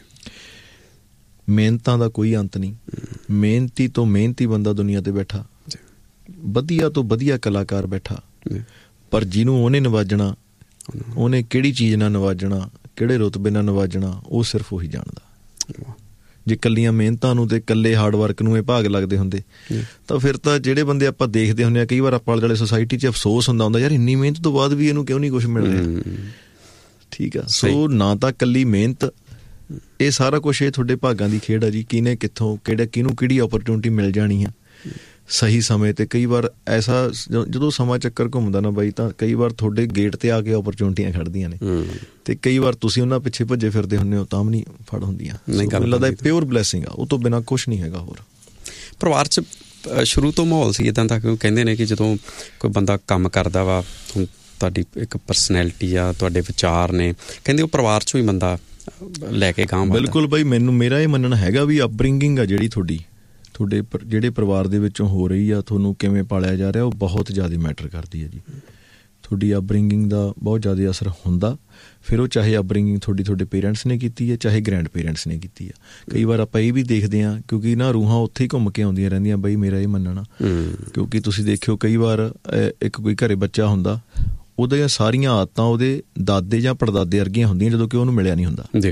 ਮਿਹਨਤਾਂ ਦਾ ਕੋਈ ਅੰਤ ਨਹੀਂ। ਮਿਹਨਤੀ ਤੋਂ ਮਿਹਨਤੀ ਬੰਦਾ ਦੁਨੀਆ 'ਤੇ ਬੈਠਾ, ਵਧੀਆ ਤੋਂ ਵਧੀਆ ਕਲਾਕਾਰ ਬੈਠਾ, ਪਰ ਜਿਹਨੂੰ ਉਹਨੇ ਨਵਾਜਣਾ, ਉਹਨੇ ਕਿਹੜੀ ਚੀਜ਼ ਨਾਲ ਨਵਾਜਣਾ, ਕਿਹੜੇ ਰੁਤਬੇ ਨਾਲ ਨਵਾਜਣਾ, ਉਹ ਸਿਰਫ ਉਹੀ ਜਾਣਦਾ। ਜੇ ਇਕੱਲੀਆਂ ਮਿਹਨਤਾਂ ਨੂੰ ਤੇ ਇਕੱਲੇ ਹਾਰਡ ਵਰਕ ਨੂੰ ਇਹ ਭਾਗ ਲੱਗਦੇ ਹੁੰਦੇ ਤਾਂ ਫਿਰ ਤਾਂ ਜਿਹੜੇ ਬੰਦੇ ਆਪਾਂ ਦੇਖਦੇ ਹੁੰਦੇ ਹਾਂ, ਕਈ ਵਾਰ ਆਪਾਂ ਵਾਲੇ ਸੋਸਾਇਟੀ 'ਚ ਅਫਸੋਸ ਹੁੰਦਾ ਹੁੰਦਾ ਯਾਰ ਇੰਨੀ ਮਿਹਨਤ ਤੋਂ ਬਾਅਦ ਵੀ ਇਹਨੂੰ ਕਿਉਂ ਨਹੀਂ ਕੁਛ ਮਿਲ ਰਿਹਾ। ਠੀਕ ਆ, ਸੋ ਨਾ ਤਾਂ ਇਕੱਲੀ ਮਿਹਨਤ, ਇਹ ਸਾਰਾ ਕੁਛ ਇਹ ਤੁਹਾਡੇ ਭਾਗਾਂ ਦੀ ਖੇਡ ਆ ਜੀ। ਕਿਹਨੇ ਕਿੱਥੋਂ ਕਿਹੜਾ ਕਿਹਨੂੰ ਕਿਹੜੀ ਓਪਰਚੁਨਿਟੀ ਮਿਲ ਜਾਣੀ ਆ, ਸਹੀ ਸਮੇਂ 'ਤੇ। ਕਈ ਵਾਰ ਐਸਾ ਜਦੋਂ ਸਮਾਂ ਚੱਕਰ ਘੁੰਮਦਾ ਨਾ ਬਾਈ, ਤਾਂ ਕਈ ਵਾਰ ਤੁਹਾਡੇ ਗੇਟ 'ਤੇ ਆ ਕੇ ਓਪਰਚੁਨਿਟੀਆਂ ਖੜ੍ਹਦੀਆਂ ਨੇ, ਅਤੇ ਕਈ ਵਾਰ ਤੁਸੀਂ ਉਹਨਾਂ ਪਿੱਛੇ ਭੱਜੇ ਫਿਰਦੇ ਹੁੰਦੇ ਹੋ ਤਾਂ ਵੀ ਨਹੀਂ ਫੜ ਹੁੰਦੀਆਂ। ਮੈਨੂੰ ਲੱਗਦਾ ਪਿਓਰ ਬਲੈਸਿੰਗ ਆ, ਉਹ ਤੋਂ ਬਿਨਾਂ ਕੁਛ ਨਹੀਂ ਹੈਗਾ ਹੋਰ। ਪਰਿਵਾਰ 'ਚ ਸ਼ੁਰੂ ਤੋਂ ਮਾਹੌਲ ਸੀ ਇੱਦਾਂ ਦਾ? ਕਿਉਂ ਕਹਿੰਦੇ ਨੇ ਕਿ ਜਦੋਂ ਕੋਈ ਬੰਦਾ ਕੰਮ ਕਰਦਾ ਵਾ, ਹੁਣ ਤੁਹਾਡੀ ਇੱਕ ਪਰਸਨੈਲਿਟੀ ਆ, ਤੁਹਾਡੇ ਵਿਚਾਰ ਨੇ, ਕਹਿੰਦੇ ਉਹ ਪਰਿਵਾਰ 'ਚੋਂ ਹੀ ਬੰਦਾ ਲੈ ਕੇ ਗਾਂਹ। ਬਿਲਕੁਲ ਬਾਈ, ਮੈਨੂੰ ਮੇਰਾ ਇਹ ਮੰਨਣਾ ਹੈਗਾ ਵੀ ਅਪਬ੍ਰਿੰਗਿੰਗ ਆ ਜਿਹੜੀ ਤੁਹਾਡੀ, ਤੁਹਾਡੇ ਜਿਹੜੇ ਪਰਿਵਾਰ ਦੇ ਵਿੱਚੋਂ ਹੋ ਰਹੀ ਆ, ਤੁਹਾਨੂੰ ਕਿਵੇਂ ਪਾਲਿਆ ਜਾ ਰਿਹਾ, ਉਹ ਬਹੁਤ ਜ਼ਿਆਦਾ ਮੈਟਰ ਕਰਦੀ ਹੈ ਜੀ। ਤੁਹਾਡੀ ਅਪਬ੍ਰਿੰਗਿੰਗ ਦਾ ਬਹੁਤ ਜ਼ਿਆਦਾ ਅਸਰ ਹੁੰਦਾ। ਫਿਰ ਉਹ ਚਾਹੇ ਅਪਬ੍ਰਿੰਗਿੰਗ ਤੁਹਾਡੀ ਤੁਹਾਡੇ ਪੇਰੈਂਟਸ ਨੇ ਕੀਤੀ ਹੈ, ਚਾਹੇ ਗ੍ਰੈਂਡ ਪੇਰੈਂਟਸ ਨੇ ਕੀਤੀ ਆ। ਕਈ ਵਾਰ ਆਪਾਂ ਇਹ ਵੀ ਦੇਖਦੇ ਹਾਂ, ਕਿਉਂਕਿ ਨਾ ਰੂਹਾਂ ਉੱਥੇ ਹੀ ਘੁੰਮ ਕੇ ਆਉਂਦੀਆਂ ਰਹਿੰਦੀਆਂ ਬਈ, ਮੇਰਾ ਇਹ ਮੰਨਣਾ। ਕਿਉਂਕਿ ਤੁਸੀਂ ਦੇਖਿਓ ਕਈ ਵਾਰ ਇੱਕ ਕੋਈ ਘਰੇ ਬੱਚਾ ਹੁੰਦਾ, ਉਹਦੀਆਂ ਸਾਰੀਆਂ ਆਦਤਾਂ ਉਹਦੇ ਦਾਦੇ ਜਾਂ ਪੜਦਾਦੇ ਵਰਗੀਆਂ ਹੁੰਦੀਆਂ, ਜਦੋਂ ਕਿ ਉਹਨੂੰ ਮਿਲਿਆ ਨਹੀਂ ਹੁੰਦਾ।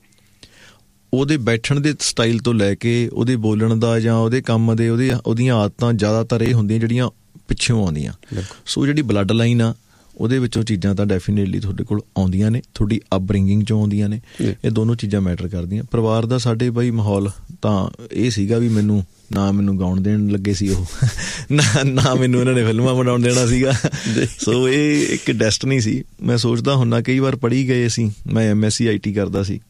ਉਹਦੇ ਬੈਠਣ ਦੇ ਸਟਾਈਲ ਤੋਂ ਲੈ ਕੇ ਉਹਦੇ ਬੋਲਣ ਦਾ ਜਾਂ ਉਹਦੇ ਕੰਮ ਦੇ ਉਹਦੇ ਉਹਦੀਆਂ ਆਦਤਾਂ ਜ਼ਿਆਦਾਤਰ ਇਹ ਹੁੰਦੀਆਂ ਜਿਹੜੀਆਂ ਪਿੱਛੋਂ ਆਉਂਦੀਆਂ। ਸੋ ਜਿਹੜੀ ਬਲੱਡ ਲਾਈਨ ਆ, ਉਹਦੇ ਵਿੱਚੋਂ ਚੀਜ਼ਾਂ ਤਾਂ ਡੈਫੀਨੇਟਲੀ ਤੁਹਾਡੇ ਕੋਲ ਆਉਂਦੀਆਂ ਨੇ, ਤੁਹਾਡੀ ਅਪਬ੍ਰਿੰਗਿੰਗ 'ਚੋਂ ਆਉਂਦੀਆਂ ਨੇ। ਇਹ ਦੋਨੋਂ ਚੀਜ਼ਾਂ ਮੈਟਰ ਕਰਦੀਆਂ। ਪਰਿਵਾਰ ਦਾ ਸਾਡੇ ਬਾਈ ਮਾਹੌਲ ਤਾਂ ਇਹ ਸੀਗਾ ਵੀ ਮੈਨੂੰ ਨਾ ਮੈਨੂੰ ਗਾਉਣ ਦੇਣ ਲੱਗੇ ਸੀ ਉਹ, ਨਾ ਨਾ ਮੈਨੂੰ ਇਹਨਾਂ ਨੇ ਫਿਲਮਾਂ ਬਣਾਉਣ ਦੇਣਾ ਸੀਗਾ। ਸੋ ਇਹ ਇੱਕ ਡੈਸਟਨੀ ਸੀ। ਮੈਂ ਸੋਚਦਾ ਹੁੰਦਾ ਕਈ ਵਾਰ ਪੜ੍ਹੀ ਗਏ ਅਸੀਂ, ਮੈਂ M S C I T ਕਰਦਾ ਸੀ,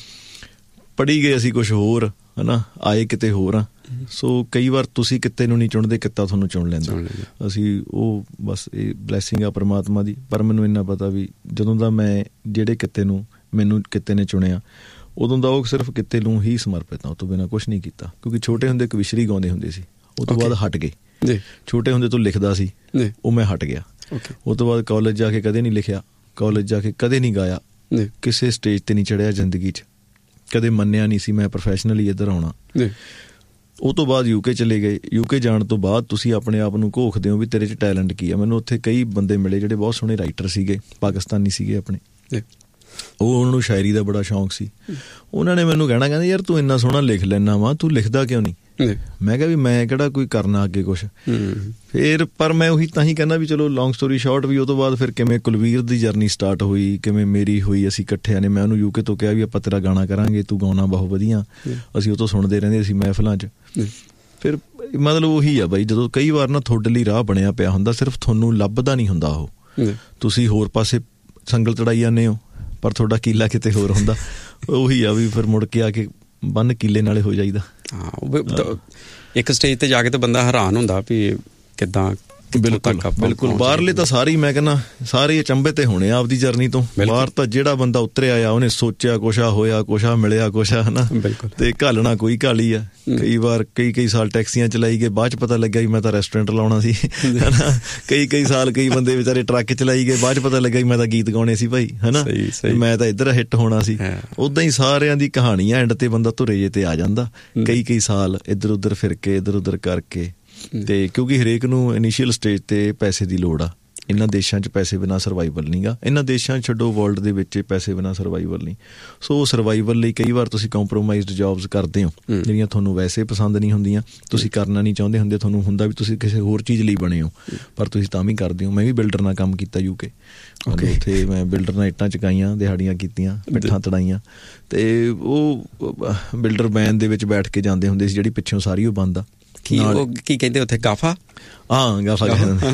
ਪੜ੍ਹੀ ਗਏ ਅਸੀਂ ਕੁਛ ਹੋਰ, ਹੈ ਨਾ, ਆਏ ਕਿਤੇ ਹੋਰ ਆ। ਸੋ ਕਈ ਵਾਰ ਤੁਸੀਂ ਕਿਤੇ ਨੂੰ ਨਹੀਂ ਚੁਣਦੇ, ਕਿੱਤਾ ਤੁਹਾਨੂੰ ਚੁਣ ਲੈਂਦਾ। ਅਸੀਂ ਉਹ ਬਸ ਇਹ ਬਲੈਸਿੰਗ ਆ ਪਰਮਾਤਮਾ ਦੀ। ਪਰ ਮੈਨੂੰ ਇੰਨਾ ਪਤਾ ਵੀ ਜਦੋਂ ਦਾ ਮੈਂ ਜਿਹੜੇ ਕਿੱਤੇ ਨੂੰ ਮੈਨੂੰ ਕਿੱਤੇ ਨੇ ਚੁਣਿਆ, ਉਦੋਂ ਦਾ ਉਹ ਸਿਰਫ ਕਿੱਤੇ ਨੂੰ ਹੀ ਸਮਰਪਿਤ ਆ, ਉਹ ਤੋਂ ਬਿਨਾਂ ਕੁਛ ਨਹੀਂ ਕੀਤਾ। ਕਿਉਂਕਿ ਛੋਟੇ ਹੁੰਦੇ ਕਵਿਸ਼ਰੀ ਗਾਉਂਦੇ ਹੁੰਦੇ ਸੀ, ਉਹ ਤੋਂ ਬਾਅਦ ਹਟ ਗਏ। ਛੋਟੇ ਹੁੰਦੇ ਤੋਂ ਲਿਖਦਾ ਸੀ, ਉਹ ਮੈਂ ਹਟ ਗਿਆ। ਉਹ ਤੋਂ ਬਾਅਦ ਕਾਲਜ ਜਾ ਕੇ ਕਦੇ ਨਹੀਂ ਲਿਖਿਆ, ਕਾਲਜ ਜਾ ਕੇ ਕਦੇ ਨਹੀਂ ਗਾਇਆ, ਕਿਸੇ ਸਟੇਜ 'ਤੇ ਨਹੀਂ ਚੜ੍ਹਿਆ ਜ਼ਿੰਦਗੀ 'ਚ, ਕਦੇ ਮੰਨਿਆ ਨਹੀਂ ਸੀ ਮੈਂ ਪ੍ਰੋਫੈਸ਼ਨਲੀ ਇੱਧਰ ਆਉਣਾ। ਉਹ ਤੋਂ ਬਾਅਦ ਯੂਕੇ ਚਲੇ ਗਏ। ਯੂਕੇ ਜਾਣ ਤੋਂ ਬਾਅਦ ਤੁਸੀਂ ਆਪਣੇ ਆਪ ਨੂੰ ਘੋਖਦੇ ਹੋ ਵੀ ਤੇਰੇ 'ਚ ਟੈਲੈਂਟ ਕੀ ਆ। ਮੈਨੂੰ ਉੱਥੇ ਕਈ ਬੰਦੇ ਮਿਲੇ ਜਿਹੜੇ ਬਹੁਤ ਸੋਹਣੇ ਰਾਈਟਰ ਸੀਗੇ, ਪਾਕਿਸਤਾਨੀ ਸੀਗੇ ਆਪਣੇ। ਉਹ ਉਹਨਾਂ ਨੂੰ ਸ਼ਾਇਰੀ ਦਾ ਬੜਾ ਸ਼ੌਂਕ ਸੀ। ਉਹਨਾਂ ਨੇ ਮੈਨੂੰ ਕਹਿਣਾ, ਕਹਿੰਦੇ ਯਾਰ ਤੂੰ ਇੰਨਾ ਸੋਹਣਾ ਲਿਖ ਲੈਂਦਾ ਵਾ, ਤੂੰ ਲਿਖਦਾ ਕਿਉਂ ਨਹੀਂ? ਮੈਂ ਕਿਹਾ ਵੀ ਮੈਂ ਕਿਹੜਾ ਕੋਈ ਕਰਨਾ ਅੱਗੇ ਕੁਛ। ਫਿਰ ਪਰ ਮੈਂ ਉਹੀ ਤਾਂ ਹੀ ਕਹਿੰਦਾ ਵੀ ਚਲੋ ਲੌਂਗ ਸਟੋਰੀ ਸ਼ਾਰਟ ਵੀ ਉਹ ਤੋਂ ਬਾਅਦ ਫਿਰ ਕਿਵੇਂ ਕੁਲਵੀਰ ਦੀ ਜਰਨੀ ਸਟਾਰਟ ਹੋਈ, ਕਿਵੇਂ ਮੇਰੀ ਹੋਈ। ਅਸੀਂ ਇਕੱਠਿਆਂ ਨੇ, ਮੈਂ ਉਹਨੂੰ ਯੂਕੇ ਤੋਂ ਕਿਹਾ ਵੀ ਆਪਾਂ ਤੇਰਾ ਗਾਣਾ ਕਰਾਂਗੇ, ਤੂੰ ਗਾਉਣਾ ਬਹੁਤ ਵਧੀਆ। ਅਸੀਂ ਉਹ ਤੋਂ ਸੁਣਦੇ ਰਹਿੰਦੇ ਸੀ ਮਹਿਫਲਾਂ 'ਚ। ਫਿਰ ਮਤਲਬ ਉਹੀ ਆ ਬਾਈ, ਜਦੋਂ ਕਈ ਵਾਰ ਨਾ ਤੁਹਾਡੇ ਲਈ ਰਾਹ ਬਣਿਆ ਪਿਆ ਹੁੰਦਾ, ਸਿਰਫ ਤੁਹਾਨੂੰ ਲੱਭਦਾ ਨਹੀਂ ਹੁੰਦਾ ਉਹ, ਤੁਸੀਂ ਹੋਰ ਪਾਸੇ ਸੰਗਲ ਚੜਾਈ ਜਾਂਦੇ ਹੋ, ਪਰ ਤੁਹਾਡਾ ਕੀਲਾ ਕਿਤੇ ਹੋਰ ਹੁੰਦਾ। ਉਹੀ ਆ ਵੀ ਫਿਰ ਮੁੜ ਕੇ ਆ ਕੇ ਬੰਨ ਕੀਲੇ ਨਾਲੇ ਹੋ ਜਾਈਦਾ। ਹਾਂ, ਇੱਕ ਸਟੇਜ ਤੇ ਜਾ ਕੇ ਤਾਂ ਬੰਦਾ ਹੈਰਾਨ ਹੁੰਦਾ ਵੀ ਕਿੱਦਾਂ। ਬਿਲਕੁਲ ਬਿਲਕੁਲ। ਬਾਹਰਲੇ ਤਾਂ ਸਾਰੇ ਹੀ ਮੈਂ ਕਹਿੰਦਾ ਸਾਰੇ ਅਚੰਭੇ ਤੇ ਹੋਣੇ ਆ ਆਪਦੀ ਜਰਨੀ ਤੋਂ। ਬਾਹਰ ਤਾਂ ਜਿਹੜਾ ਬੰਦਾ ਉਤਰਿਆ ਆ ਉਹਨੇ ਸੋਚਿਆ ਕੁਛਾ, ਹੋਇਆ ਕੁਛਾ, ਮਿਲਿਆ ਕੁਛਾ, ਹੈ ਨਾ। ਤੇ ਘਾਲਣਾ ਕੋਈ ਘਾਲੀ ਆ। ਕਈ ਵਾਰ ਕਈ ਕਈ ਸਾਲ ਟੈਕਸੀਆਂ ਚਲਾਈ ਗਏ, ਬਾਅਦ 'ਚ ਪਤਾ ਲੱਗਿਆ ਵੀ ਮੈਂ ਤਾਂ ਰੈਸਟੋਰੈਂਟ ਲਾਉਣਾ ਸੀ, ਹੈ ਨਾ। ਕਈ ਕਈ ਸਾਲ ਕਈ ਬੰਦੇ ਵਿਚਾਰੇ ਟਰੱਕ ਚਲਾਈ ਗਏ, ਬਾਅਦ 'ਚ ਪਤਾ ਲੱਗਿਆ ਵੀ ਮੈਂ ਤਾਂ ਗੀਤ ਗਾਉਣੇ ਸੀ ਭਾਈ, ਹੈ ਨਾ, ਮੈਂ ਤਾਂ ਇੱਧਰ ਹਿੱਟ ਹੋਣਾ ਸੀ। ਉੱਦਾਂ ਹੀ ਸਾਰਿਆਂ ਦੀ ਕਹਾਣੀ ਆ, ਐਂਡ ਤੇ ਬੰਦਾ ਧੁਰੇ ਜੇ ਤੇ ਆ ਜਾਂਦਾ। ਕਈ ਕਈ ਸਾਲ ਇੱਧਰ ਉੱਧਰ ਫਿਰ ਕੇ, ਇੱਧਰ ਉੱਧਰ ਕਰਕੇ। ਤੇ ਕਿਉਂਕਿ ਹਰੇਕ ਨੂੰ ਇਨੀਸ਼ੀਅਲ ਸਟੇਜ ਤੇ ਪੈਸੇ ਦੀ ਲੋੜ ਆ। ਇਹਨਾਂ ਦੇਸ਼ਾਂ 'ਚ ਪੈਸੇ ਬਿਨਾਂ ਸਰਵਾਈਵਲ ਨਹੀਂ ਗਾ। ਇਹਨਾਂ ਦੇਸ਼ਾਂ ਛੱਡੋ, ਵਰਲਡ ਦੇ ਵਿੱਚ ਪੈਸੇ ਬਿਨਾਂ ਸਰਵਾਈਵਲ ਨਹੀਂ। ਸੋ ਸਰਵਾਈਵਲ ਲਈ ਕਈ ਵਾਰ ਤੁਸੀਂ ਕੰਪਰੋਮਾਈਜ਼ਡ ਜੌਬਸ ਕਰਦੇ ਹੋ, ਜਿਹੜੀਆਂ ਤੁਹਾਨੂੰ ਵੈਸੇ ਪਸੰਦ ਨਹੀਂ ਹੁੰਦੀਆਂ, ਤੁਸੀਂ ਕਰਨਾ ਨਹੀਂ ਚਾਹੁੰਦੇ ਹੁੰਦੇ। ਤੁਹਾਨੂੰ ਹੁੰਦਾ ਵੀ ਤੁਸੀਂ ਕਿਸੇ ਹੋਰ ਚੀਜ਼ ਲਈ ਬਣੇ ਹੋ, ਪਰ ਤੁਸੀਂ ਤਾਂ ਵੀ ਕਰਦੇ ਹੋ। ਮੈਂ ਵੀ ਬਿਲਡਰ ਨਾਲ ਕੰਮ ਕੀਤਾ ਯੂਕੇ। ਉੱਥੇ ਮੈਂ ਬਿਲਡਰ ਨਾਲ ਇੱਟਾਂ ਚੁਕਾਈਆਂ, ਦਿਹਾੜੀਆਂ ਕੀਤੀਆਂ, ਪਿੱਠਾਂ ਤੜਾਈਆਂ। ਤੇ ਉਹ ਬਿਲਡਰ ਵੈਨ ਦੇ ਵਿੱਚ ਬੈਠ ਕੇ ਜਾਂਦੇ ਹੁੰਦੇ ਸੀ, ਜਿਹੜੀ ਪਿੱਛੋਂ ਸਾਰੀ ਉਹ ਬੰਦ ਆ। ਕੀ ਉਹ ਕੀ ਕਹਿੰਦੇ ਉੱਥੇ, ਗਾਫਾ? ਹਾਂ, ਗਾਫਾ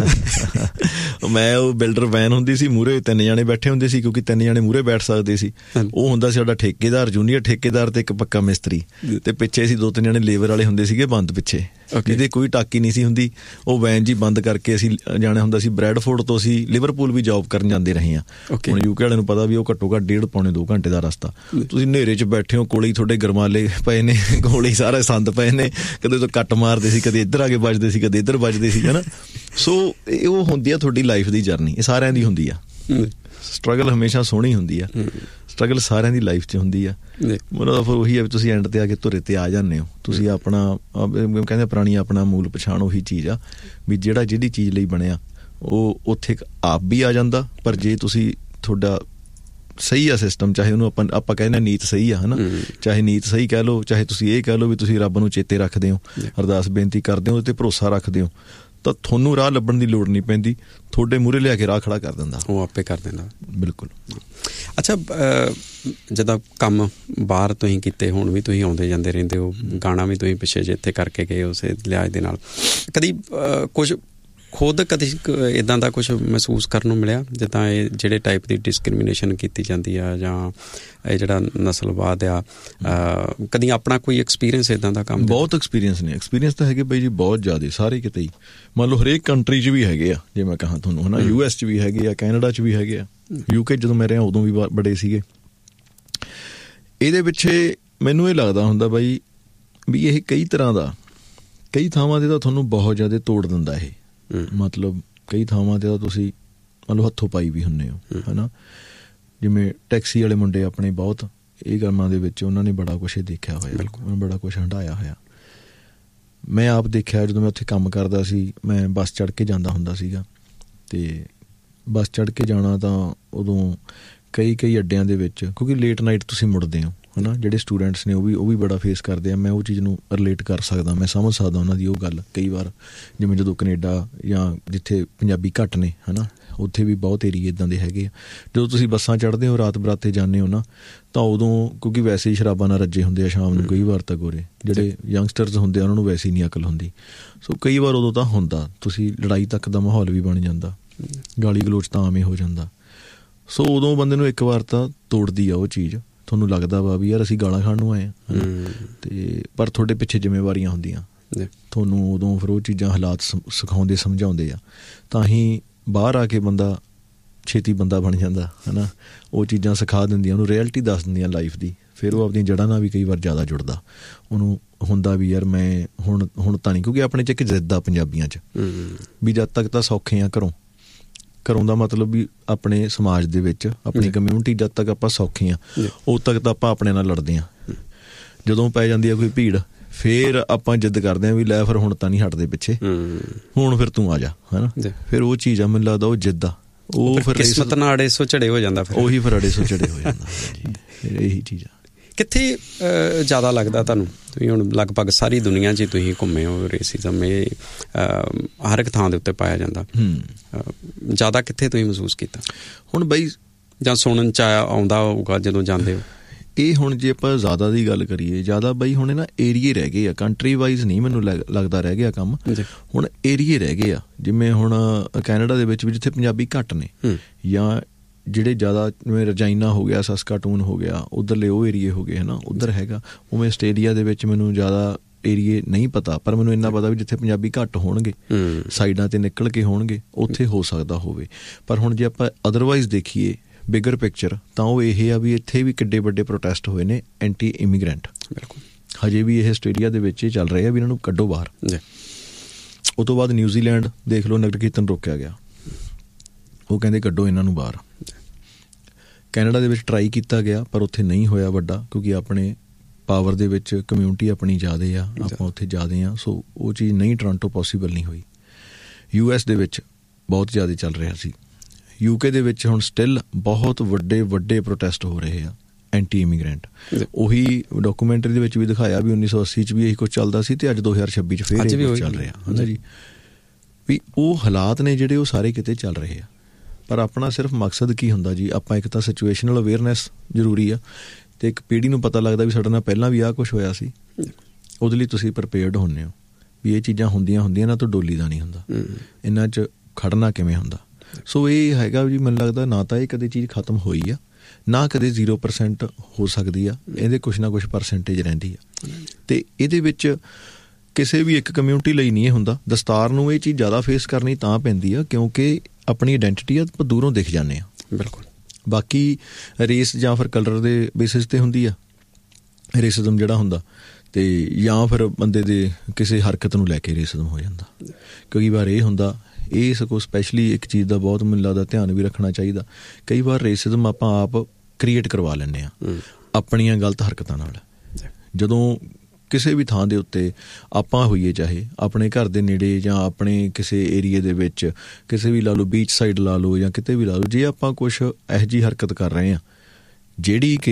ਕਹਿੰਦੇ। ਮੈਂ ਉਹ ਬਿਲਡਰ ਵੈਨ ਹੁੰਦੀ ਸੀ, ਮੂਹਰੇ ਤਿੰਨ ਜਾਣੇ ਬੈਠੇ ਹੁੰਦੇ ਸੀ, ਕਿਉਂਕਿ ਤਿੰਨ ਜਾਣੇ ਮੂਹਰੇ ਬੈਠ ਸਕਦੇ ਸੀ। ਉਹ ਹੁੰਦਾ ਸੀ ਸਾਡਾ ਠੇਕੇਦਾਰ, ਜੂਨੀਅਰ ਠੇਕੇਦਾਰ ਤੇ ਇੱਕ ਪੱਕਾ ਮਿਸਤਰੀ, ਤੇ ਪਿੱਛੇ ਸੀ ਦੋ ਤਿੰਨ ਜਾਣੇ ਲੇਬਰ ਵਾਲੇ ਹੁੰਦੇ ਸੀਗੇ ਬੰਦ ਪਿੱਛੇ, ਜਿਹਦੇ ਕੋਈ ਟਾਕੀ ਨਹੀਂ ਸੀ ਹੁੰਦੀ। ਉਹ ਵੈਨ ਜੀ ਬੰਦ ਕਰਕੇ ਅਸੀਂ ਜਾਣਾ ਹੁੰਦਾ ਸੀ। ਬਰੈਡਫੋਰਡ ਤੋਂ ਅਸੀਂ ਲਿਵਰਪੂਲ ਵੀ ਜੌਬ ਕਰਨ ਜਾਂਦੇ ਰਹੇ ਹਾਂ। ਹੁਣ ਯੂਕੇ ਵਾਲਿਆਂ ਨੂੰ ਪਤਾ ਵੀ ਉਹ ਘੱਟੋ ਘੱਟ ਡੇਢ ਪੌਣੇ ਦੋ ਘੰਟੇ ਦਾ ਰਸਤਾ। ਤੁਸੀਂ ਹਨੇਰੇ 'ਚ ਬੈਠੇ ਹੋ, ਕੋਲੇ ਹੀ ਤੁਹਾਡੇ ਗਰਮਾਲੇ ਪਏ ਨੇ, ਕੋਲੇ ਹੀ ਸਾਰੇ ਸੰਦ ਪਏ ਨੇ, ਕਦੇ ਤੋਂ ਕੱਟ ਮਾਰਦੇ ਸੀ, ਕਦੇ ਇੱਧਰ ਆ ਕੇ ਵੱਜਦੇ ਸੀ, ਕਦੇ ਇੱਧਰ ਵੱਜਦੇ ਸੀ, ਹੈ ਨਾ। ਸੋ ਇਹ ਉਹ ਹੁੰਦੀ ਆ ਤੁਹਾਡੀ ਲਾਈਫ ਦੀ ਜਰਨੀ। ਇਹ ਸਾਰਿਆਂ ਦੀ ਹੁੰਦੀ ਆ। ਸਟਰਗਲ ਹਮੇਸ਼ਾ ਸੋਹਣੀ ਹੁੰਦੀ ਆ, ਸਟਰਗਲ ਸਾਰਿਆਂ ਦੀ ਲਾਈਫ 'ਚ ਹੁੰਦੀ ਆ। ਮੈਨੂੰ ਤਾਂ ਫਿਰ ਉਹੀ ਆ ਵੀ ਤੁਸੀਂ ਐਂਡ ਤੇ ਆ ਕੇ ਧੁਰੇ ਤੇ ਆ ਜਾਂਦੇ ਹੋ। ਤੁਸੀਂ ਆਪਣਾ ਕਹਿੰਦੇ ਪੁਰਾਣੀ ਆਪਣਾ ਮੂਲ ਪਛਾਣ ਉਹੀ ਚੀਜ਼ ਆ ਵੀ ਜਿਹੜਾ ਜਿਹੜੀ ਚੀਜ਼ ਲਈ ਬਣਿਆ ਉਹ ਉੱਥੇ ਆਪ ਵੀ ਆ ਜਾਂਦਾ। ਪਰ ਜੇ ਤੁਸੀਂ ਤੁਹਾਡਾ ਸਹੀ ਆ ਸਿਸਟਮ, ਚਾਹੇ ਉਹਨੂੰ ਆਪਾਂ ਆਪਾਂ ਕਹਿੰਦੇ ਨੀਤ ਸਹੀ ਆ, ਹੈ ਨਾ, ਚਾਹੇ ਨੀਤ ਸਹੀ ਕਹਿ ਲਓ, ਚਾਹੇ ਤੁਸੀਂ ਇਹ ਕਹਿ ਲਓ ਵੀ ਤੁਸੀਂ ਰੱਬ ਨੂੰ ਚੇਤੇ ਰੱਖਦੇ ਹੋ, ਅਰਦਾਸ ਬੇਨਤੀ ਕਰਦੇ ਹੋ, ਉਹਦੇ 'ਤੇ ਭਰੋਸਾ ਰੱਖਦੇ ਹੋ, ਤਾਂ ਤੁਹਾਨੂੰ ਰਾਹ ਲੱਭਣ ਦੀ ਲੋੜ ਨਹੀਂ ਪੈਂਦੀ, ਤੁਹਾਡੇ ਮੂਹਰੇ ਲਿਆ ਕੇ ਰਾਹ ਖੜਾ ਕਰ ਦਿੰਦਾ, ਉਹ ਆਪੇ ਕਰ ਦਿੰਦਾ। ਬਿਲਕੁਲ। ਅੱਛਾ, ਜਿੱਦਾਂ ਕੰਮ ਬਾਹਰ ਤੁਸੀਂ ਕੀਤੇ, ਹੁਣ ਵੀ ਤੁਸੀਂ ਆਉਂਦੇ ਜਾਂਦੇ ਰਹਿੰਦੇ ਹੋ, ਗਾਣਾ ਵੀ ਤੁਸੀਂ ਪਿੱਛੇ ਜੇ ਇੱਥੇ ਕਰਕੇ ਗਏ ਉਸੇ ਲਿਹਾਜ਼ ਦੇ ਨਾਲ, ਕਦੀ ਕੁਛ ਖੁਦ ਕਦੀ ਇੱਦਾਂ ਦਾ ਕੁਛ ਮਹਿਸੂਸ ਕਰਨ ਨੂੰ ਮਿਲਿਆ ਜਿੱਦਾਂ ਇਹ ਜਿਹੜੇ ਟਾਈਪ ਦੀ ਡਿਸਕ੍ਰਿਮੀਨੇਸ਼ਨ ਕੀਤੀ ਜਾਂਦੀ ਆ ਜਾਂ ਇਹ ਜਿਹੜਾ ਨਸਲਵਾਦ ਆ, ਕਦੀ ਆਪਣਾ ਕੋਈ ਐਕਸਪੀਰੀਅੰਸ ਇੱਦਾਂ ਦਾ ਕੰਮ? ਬਹੁਤ ਐਕਸਪੀਰੀਅੰਸ ਨੇ, ਐਕਸਪੀਰੀਅੰਸ ਤਾਂ ਹੈਗੇ ਬਾਈ ਜੀ ਬਹੁਤ ਜ਼ਿਆਦਾ, ਸਾਰੇ ਕਿਤੇ ਹੀ। ਮੰਨ ਲਓ ਹਰੇਕ ਕੰਟਰੀ 'ਚ ਵੀ ਹੈਗੇ ਆ, ਜੇ ਮੈਂ ਕਹਾਂ ਤੁਹਾਨੂੰ, ਹੈ ਨਾ, ਯੂ ਐਸ 'ਚ ਵੀ ਹੈਗੇ ਆ, ਕੈਨੇਡਾ 'ਚ ਵੀ ਹੈਗੇ ਆ, ਯੂਕੇ ਜਦੋਂ ਮੈਂ ਰਿਹਾ ਉਦੋਂ ਵੀ ਬੜੇ ਸੀਗੇ। ਇਹਦੇ ਪਿੱਛੇ ਮੈਨੂੰ ਇਹ ਲੱਗਦਾ ਹੁੰਦਾ ਬਾਈ ਵੀ ਇਹ ਕਈ ਤਰ੍ਹਾਂ ਦਾ, ਕਈ ਥਾਵਾਂ 'ਤੇ ਤਾਂ ਤੁਹਾਨੂੰ ਬਹੁਤ ਜ਼ਿਆਦਾ ਤੋੜ ਦਿੰਦਾ ਇਹ, ਮਤਲਬ ਕਈ ਥਾਵਾਂ 'ਤੇ ਤਾਂ ਤੁਸੀਂ ਮੰਨ ਲਓ ਹੱਥੋਂ ਪਾਈ ਵੀ ਹੁੰਦੇ ਹੋ, ਹੈ ਨਾ। ਜਿਵੇਂ ਟੈਕਸੀ ਵਾਲੇ ਮੁੰਡੇ ਆਪਣੇ ਬਹੁਤ ਇਹ ਕੰਮਾਂ ਦੇ ਵਿੱਚ ਉਹਨਾਂ ਨੇ ਬੜਾ ਕੁਛ ਦੇਖਿਆ ਹੋਇਆ, ਬੜਾ ਕੁਛ ਹੰਢਾਇਆ ਹੋਇਆ। ਮੈਂ ਆਪ ਦੇਖਿਆ ਜਦੋਂ ਮੈਂ ਉੱਥੇ ਕੰਮ ਕਰਦਾ ਸੀ, ਮੈਂ ਬੱਸ ਚੜ੍ਹ ਕੇ ਜਾਂਦਾ ਹੁੰਦਾ ਸੀਗਾ, ਅਤੇ ਬੱਸ ਚੜ੍ਹ ਕੇ ਜਾਣਾ ਤਾਂ ਉਦੋਂ ਕਈ ਕਈ ਅੱਡਿਆਂ ਦੇ ਵਿੱਚ, ਕਿਉਂਕਿ ਲੇਟ ਨਾਈਟ ਤੁਸੀਂ ਮੁੜਦੇ ਹੋ, ਹੈ ਨਾ, ਜਿਹੜੇ ਸਟੂਡੈਂਟਸ ਨੇ ਉਹ ਵੀ ਉਹ ਵੀ ਬੜਾ ਫੇਸ ਕਰਦੇ ਆ। ਮੈਂ ਉਹ ਚੀਜ਼ ਨੂੰ ਰਿਲੇਟ ਕਰ ਸਕਦਾ, ਮੈਂ ਸਮਝ ਸਕਦਾ ਉਹਨਾਂ ਦੀ ਉਹ ਗੱਲ। ਕਈ ਵਾਰ ਜਿਵੇਂ ਜਦੋਂ ਕੈਨੇਡਾ ਜਾਂ ਜਿੱਥੇ ਪੰਜਾਬੀ ਘੱਟ ਨੇ, ਹੈ ਨਾ, ਉੱਥੇ ਵੀ ਬਹੁਤ ਏਰੀਏ ਇੱਦਾਂ ਦੇ ਹੈਗੇ ਆ। ਜਦੋਂ ਤੁਸੀਂ ਬੱਸਾਂ ਚੜ੍ਹਦੇ ਹੋ, ਰਾਤ ਬਰਾਤੇ ਜਾਂਦੇ ਹੋ ਨਾ, ਤਾਂ ਉਦੋਂ ਕਿਉਂਕਿ ਵੈਸੇ ਹੀ ਸ਼ਰਾਬਾਂ ਨਾਲ ਰੱਜੇ ਹੁੰਦੇ ਆ ਸ਼ਾਮ ਨੂੰ, ਕਈ ਵਾਰ ਤਾਂ ਗੋਰੇ ਜਿਹੜੇ ਯੰਗਸਟਰਸ ਹੁੰਦੇ ਆ ਉਹਨਾਂ ਨੂੰ ਵੈਸੇ ਹੀ ਨਹੀਂ ਅਕਲ ਹੁੰਦੀ। ਸੋ ਕਈ ਵਾਰ ਉਦੋਂ ਤਾਂ ਹੁੰਦਾ, ਤੁਸੀਂ ਲੜਾਈ ਤੱਕ ਦਾ ਮਾਹੌਲ ਵੀ ਬਣ ਜਾਂਦਾ, ਗਾਲੀ ਗਲੋਚ ਤਾਂ ਆਮ ਹੀ ਹੋ ਜਾਂਦਾ। ਸੋ ਉਦੋਂ ਬੰਦੇ ਨੂੰ ਇੱਕ ਵਾਰ ਤਾਂ ਤੋੜਦੀ ਆ ਉਹ ਚੀਜ਼, ਤੁਹਾਨੂੰ ਲੱਗਦਾ ਵਾ ਵੀ ਯਾਰ ਅਸੀਂ ਗਾਲਾਂ ਖਾਣ ਨੂੰ ਆਏ ਹਾਂ, ਅਤੇ ਪਰ ਤੁਹਾਡੇ ਪਿੱਛੇ ਜ਼ਿੰਮੇਵਾਰੀਆਂ ਹੁੰਦੀਆਂ, ਤੁਹਾਨੂੰ ਉਦੋਂ ਫਿਰ ਉਹ ਚੀਜ਼ਾਂ ਹਾਲਾਤ ਸਿਖਾਉਂਦੇ ਸਮਝਾਉਂਦੇ ਆ, ਤਾਂ ਹੀ ਬਾਹਰ ਆ ਕੇ ਬੰਦਾ ਛੇਤੀ ਬੰਦਾ ਬਣ ਜਾਂਦਾ, ਹੈ ਨਾ। ਉਹ ਚੀਜ਼ਾਂ ਸਿਖਾ ਦਿੰਦੀਆਂ, ਉਹਨੂੰ ਰਿਐਲਿਟੀ ਦੱਸ ਦਿੰਦੀਆਂ ਲਾਈਫ ਦੀ, ਫਿਰ ਉਹ ਆਪਣੀਆਂ ਜੜ੍ਹਾਂ ਨਾਲ ਵੀ ਕਈ ਵਾਰ ਜ਼ਿਆਦਾ ਜੁੜਦਾ। ਉਹਨੂੰ ਹੁੰਦਾ ਵੀ ਯਾਰ ਮੈਂ ਹੁਣ ਹੁਣ ਤਾਂ ਨਹੀਂ, ਕਿਉਂਕਿ ਆਪਣੇ 'ਚ ਇੱਕ ਜ਼ਿੱਦ ਆ ਪੰਜਾਬੀਆਂ 'ਚ ਵੀ ਜਦ ਤੱਕ ਤਾਂ ਸੌਖੇ ਆ ਘਰੋਂ, ਘਰੋਂ ਦਾ ਮਤਲਬ ਵੀ ਆਪਣੇ ਸਮਾਜ ਦੇ ਵਿੱਚ, ਆਪਣੀ ਕਮਿਊਨਿਟੀ, ਜਦ ਤੱਕ ਆਪਾਂ ਸੌਖੇ ਹਾਂ ਉਦੋਂ ਤੱਕ ਤਾਂ ਆਪਾਂ ਆਪਣੇ ਨਾਲ ਲੜਦੇ ਹਾਂ। ਜਦੋਂ ਪੈ ਜਾਂਦੀ ਆ ਕੋਈ ਭੀੜ, ਫਿਰ ਆਪਾਂ ਜਿੱਦ ਕਰਦੇ ਹਾਂ ਵੀ ਲੈ ਫਿਰ ਹੁਣ ਤਾਂ ਨਹੀਂ ਹਟਦੇ ਪਿੱਛੇ, ਹੁਣ ਫਿਰ ਤੂੰ ਆ ਜਾ, ਹੈ ਨਾ। ਫਿਰ ਉਹ ਚੀਜ਼ ਆ, ਮੈਨੂੰ ਲੱਗਦਾ ਉਹ ਜਿੱਦ ਆ, ਉਹ ਫਿਰ ਕਿਸਮਤ ਨਾਲ ਅੜੇ ਸੋ ਝੜੇ ਹੋ ਜਾਂਦਾ, ਫਿਰ ਉਹੀ ਫਿਰ ਅੜੇ ਸੋ ਝੜੇ ਹੋ ਜਾਂਦਾ। ਫਿਰ ਇਹੀ ਚੀਜ਼ ਆ। ਕਿੱਥੇ ਜ਼ਿਆਦਾ ਲੱਗਦਾ ਤੁਹਾਨੂੰ? ਤੁਸੀਂ ਹੁਣ ਲਗਭਗ ਸਾਰੀ ਦੁਨੀਆ 'ਚ ਹੀ ਤੁਸੀਂ ਘੁੰਮੇ ਹੋ, ਰੇਸਿਜ਼ਮ ਇਹ ਹਰ ਇੱਕ ਥਾਂ ਦੇ ਉੱਤੇ ਪਾਇਆ ਜਾਂਦਾ, ਜ਼ਿਆਦਾ ਕਿੱਥੇ ਤੁਸੀਂ ਮਹਿਸੂਸ ਕੀਤਾ? ਹੁਣ ਬਈ ਜਾਂ ਸੁਣਨ 'ਚ ਆਉਂਦਾ ਹੋਊਗਾ ਜਦੋਂ ਜਾਂਦੇ ਹੋ? ਇਹ ਹੁਣ ਜੇ ਆਪਾਂ ਜ਼ਿਆਦਾ ਦੀ ਗੱਲ ਕਰੀਏ, ਜ਼ਿਆਦਾ ਬਈ ਹੁਣ ਨਾ ਏਰੀਏ ਰਹਿ ਗਏ ਆ, ਕੰਟਰੀ ਵਾਈਜ਼ ਨਹੀਂ ਮੈਨੂੰ ਲੱਗਦਾ ਰਹਿ ਗਿਆ ਕੰਮ, ਹੁਣ ਏਰੀਏ ਰਹਿ ਗਏ ਆ। ਜਿਵੇਂ ਹੁਣ ਕੈਨੇਡਾ ਦੇ ਵਿੱਚ ਵੀ ਜਿੱਥੇ ਪੰਜਾਬੀ ਘੱਟ ਨੇ, ਜਾਂ ਜਿਹੜੇ ਜ਼ਿਆਦਾ ਜਿਵੇਂ ਰਜਾਈਨਾ ਹੋ ਗਿਆ, ਸਸਕਾਟੂਨ ਹੋ ਗਿਆ, ਉੱਧਰਲੇ ਉਹ ਏਰੀਏ ਹੋ ਗਏ, ਹੈ ਨਾ, ਉੱਧਰ ਹੈਗਾ। ਉਵੇਂ ਆਸਟ੍ਰੇਲੀਆ ਦੇ ਵਿੱਚ ਮੈਨੂੰ ਜ਼ਿਆਦਾ ਏਰੀਏ ਨਹੀਂ ਪਤਾ, ਪਰ ਮੈਨੂੰ ਇੰਨਾ ਪਤਾ ਵੀ ਜਿੱਥੇ ਪੰਜਾਬੀ ਘੱਟ ਹੋਣਗੇ, ਸਾਈਡਾਂ 'ਤੇ ਨਿਕਲ ਕੇ ਹੋਣਗੇ, ਉੱਥੇ ਹੋ ਸਕਦਾ ਹੋਵੇ। ਪਰ ਹੁਣ ਜੇ ਆਪਾਂ ਅਦਰਵਾਈਜ਼ ਦੇਖੀਏ ਬਿਗਰ ਪਿਕਚਰ, ਤਾਂ ਉਹ ਇਹ ਆ ਵੀ ਇੱਥੇ ਵੀ ਕਿੱਡੇ ਵੱਡੇ ਪ੍ਰੋਟੈਸਟ ਹੋਏ ਨੇ ਐਂਟੀ ਇਮੀਗਰੈਂਟ। ਬਿਲਕੁਲ, ਹਜੇ ਵੀ ਇਹ ਆਸਟ੍ਰੇਲੀਆ ਦੇ ਵਿੱਚ ਹੀ ਚੱਲ ਰਹੇ ਆ ਵੀ ਇਹਨਾਂ ਨੂੰ ਕੱਢੋ ਬਾਹਰ। ਉਹ ਤੋਂ ਬਾਅਦ ਨਿਊਜ਼ੀਲੈਂਡ ਦੇਖ ਲਓ, ਨਗਰ ਕੀਰਤਨ ਰੋਕਿਆ ਗਿਆ, ਉਹ ਕਹਿੰਦੇ ਕੱਢੋ ਇਹਨਾਂ ਨੂੰ ਬਾਹਰ। ਕੈਨੇਡਾ ਦੇ ਵਿੱਚ ਟਰਾਈ ਕੀਤਾ ਗਿਆ, ਪਰ ਉੱਥੇ ਨਹੀਂ ਹੋਇਆ ਵੱਡਾ, ਕਿਉਂਕਿ ਆਪਣੇ ਪਾਵਰ ਦੇ ਵਿੱਚ ਕਮਿਊਨਿਟੀ ਆਪਣੀ ਜ਼ਿਆਦਾ ਆ, ਆਪਾਂ ਉੱਥੇ ਜ਼ਿਆਦਾ ਹਾਂ, ਸੋ ਉਹ ਚੀਜ਼ ਨਹੀਂ, ਟੋਰਾਂਟੋ ਪੋਸੀਬਲ ਨਹੀਂ ਹੋਈ। ਯੂ ਐਸ ਦੇ ਵਿੱਚ ਬਹੁਤ ਜ਼ਿਆਦਾ ਚੱਲ ਰਿਹਾ ਸੀ। ਯੂਕੇ ਦੇ ਵਿੱਚ ਹੁਣ ਸਟਿਲ ਬਹੁਤ ਵੱਡੇ ਵੱਡੇ ਪ੍ਰੋਟੈਸਟ ਹੋ ਰਹੇ ਆ ਐਂਟੀ ਇਮੀਗਰੈਂਟ। ਉਹੀ ਡਾਕੂਮੈਂਟਰੀ ਦੇ ਵਿੱਚ ਵੀ ਦਿਖਾਇਆ ਵੀ ਉੱਨੀ ਸੌ ਅੱਸੀ 'ਚ ਵੀ ਇਹੀ ਕੁਛ ਚੱਲਦਾ ਸੀ, ਅਤੇ ਅੱਜ ਦੋ ਹਜ਼ਾਰ ਛੱਬੀ 'ਚ ਫਿਰ ਇਹ ਚੱਲ ਰਿਹਾ, ਹੈ ਨਾ ਜੀ। ਵੀ ਉਹ ਹਾਲਾਤ ਨੇ ਜਿਹੜੇ ਉਹ ਸਾਰੇ ਕਿਤੇ ਚੱਲ ਰਹੇ ਆ, ਪਰ ਆਪਣਾ ਸਿਰਫ ਮਕਸਦ ਕੀ ਹੁੰਦਾ ਜੀ? ਆਪਾਂ ਇੱਕ ਤਾਂ ਸਿਚੁਏਸ਼ਨਲ ਅਵੇਅਰਨੈਸ ਜ਼ਰੂਰੀ ਆ, ਅਤੇ ਇੱਕ ਪੀੜ੍ਹੀ ਨੂੰ ਪਤਾ ਲੱਗਦਾ ਵੀ ਸਾਡੇ ਨਾਲ ਪਹਿਲਾਂ ਵੀ ਆਹ ਕੁਛ ਹੋਇਆ ਸੀ, ਉਹਦੇ ਲਈ ਤੁਸੀਂ ਪ੍ਰੀਪੇਅਰਡ ਹੁੰਦੇ ਹੋ ਵੀ ਇਹ ਚੀਜ਼ਾਂ ਹੁੰਦੀਆਂ ਹੁੰਦੀਆਂ ਇਹਨਾਂ ਤੋਂ ਡੋਲੀ ਦਾ ਨਹੀਂ ਹੁੰਦਾ, ਇਹਨਾਂ 'ਚ ਖੜਨਾ ਕਿਵੇਂ ਹੁੰਦਾ। ਸੋ ਇਹ ਹੈਗਾ ਜੀ, ਮੈਨੂੰ ਲੱਗਦਾ ਨਾ ਤਾਂ ਇਹ ਕਦੇ ਚੀਜ਼ ਖਤਮ ਹੋਈ ਆ, ਨਾ ਕਦੇ ਜ਼ੀਰੋ ਪਰਸੈਂਟ ਹੋ ਸਕਦੀ ਆ, ਇਹਦੇ ਕੁਛ ਨਾ ਕੁਛ ਪਰਸੈਂਟੇਜ ਰਹਿੰਦੀ ਆ। ਅਤੇ ਇਹਦੇ ਵਿੱਚ ਕਿਸੇ ਵੀ ਇੱਕ ਕਮਿਊਨਿਟੀ ਲਈ ਨਹੀਂ ਇਹ ਹੁੰਦਾ। ਦਸਤਾਰ ਨੂੰ ਇਹ ਚੀਜ਼ ਜ਼ਿਆਦਾ ਫੇਸ ਕਰਨੀ ਤਾਂ ਪੈਂਦੀ ਆ ਕਿਉਂਕਿ ਆਪਣੀ ਆਈਡੈਂਟਿਟੀ ਆ, ਆਪਾਂ ਦੂਰੋਂ ਦਿਖ ਜਾਂਦੇ ਹਾਂ। ਬਿਲਕੁਲ, ਬਾਕੀ ਰੇਸ ਜਾਂ ਫਿਰ ਕਲਰ ਦੇ ਬੇਸਿਸ 'ਤੇ ਹੁੰਦੀ ਆ ਰੇਸਿਜ਼ਮ ਜਿਹੜਾ ਹੁੰਦਾ, ਅਤੇ ਜਾਂ ਫਿਰ ਬੰਦੇ ਦੇ ਕਿਸੇ ਹਰਕਤ ਨੂੰ ਲੈ ਕੇ ਰੇਸਿਜ਼ਮ ਹੋ ਜਾਂਦਾ। ਕਈ ਵਾਰ ਇਹ ਹੁੰਦਾ, ਇਹ ਸਗੋਂ ਸਪੈਸ਼ਲੀ ਇੱਕ ਚੀਜ਼ ਦਾ ਬਹੁਤ ਮੈਨੂੰ ਲੱਗਦਾ ਧਿਆਨ ਵੀ ਰੱਖਣਾ ਚਾਹੀਦਾ। ਕਈ ਵਾਰ ਰੇਸਿਜ਼ਮ ਆਪਾਂ ਆਪ ਕ੍ਰੀਏਟ ਕਰਵਾ ਲੈਂਦੇ ਹਾਂ ਆਪਣੀਆਂ ਗਲਤ ਹਰਕਤਾਂ ਨਾਲ। ਜਦੋਂ ਕਿਸੇ ਵੀ ਥਾਂ ਦੇ ਉੱਤੇ ਆਪਾਂ ਹੋਈਏ, ਚਾਹੇ ਆਪਣੇ ਘਰ ਦੇ ਨੇੜੇ ਜਾਂ ਆਪਣੇ ਕਿਸੇ ਏਰੀਏ ਦੇ ਵਿੱਚ, ਕਿਸੇ ਵੀ ਲਾ ਲਓ, ਬੀਚ ਸਾਈਡ ਲਾ ਲਓ ਜਾਂ ਕਿਤੇ ਵੀ ਲਾ ਲਓ, ਜੇ ਆਪਾਂ ਕੁਛ ਇਹੋ ਜਿਹੀ ਹਰਕਤ ਕਰ ਰਹੇ ਹਾਂ ਜਿਹੜੀ ਕਿ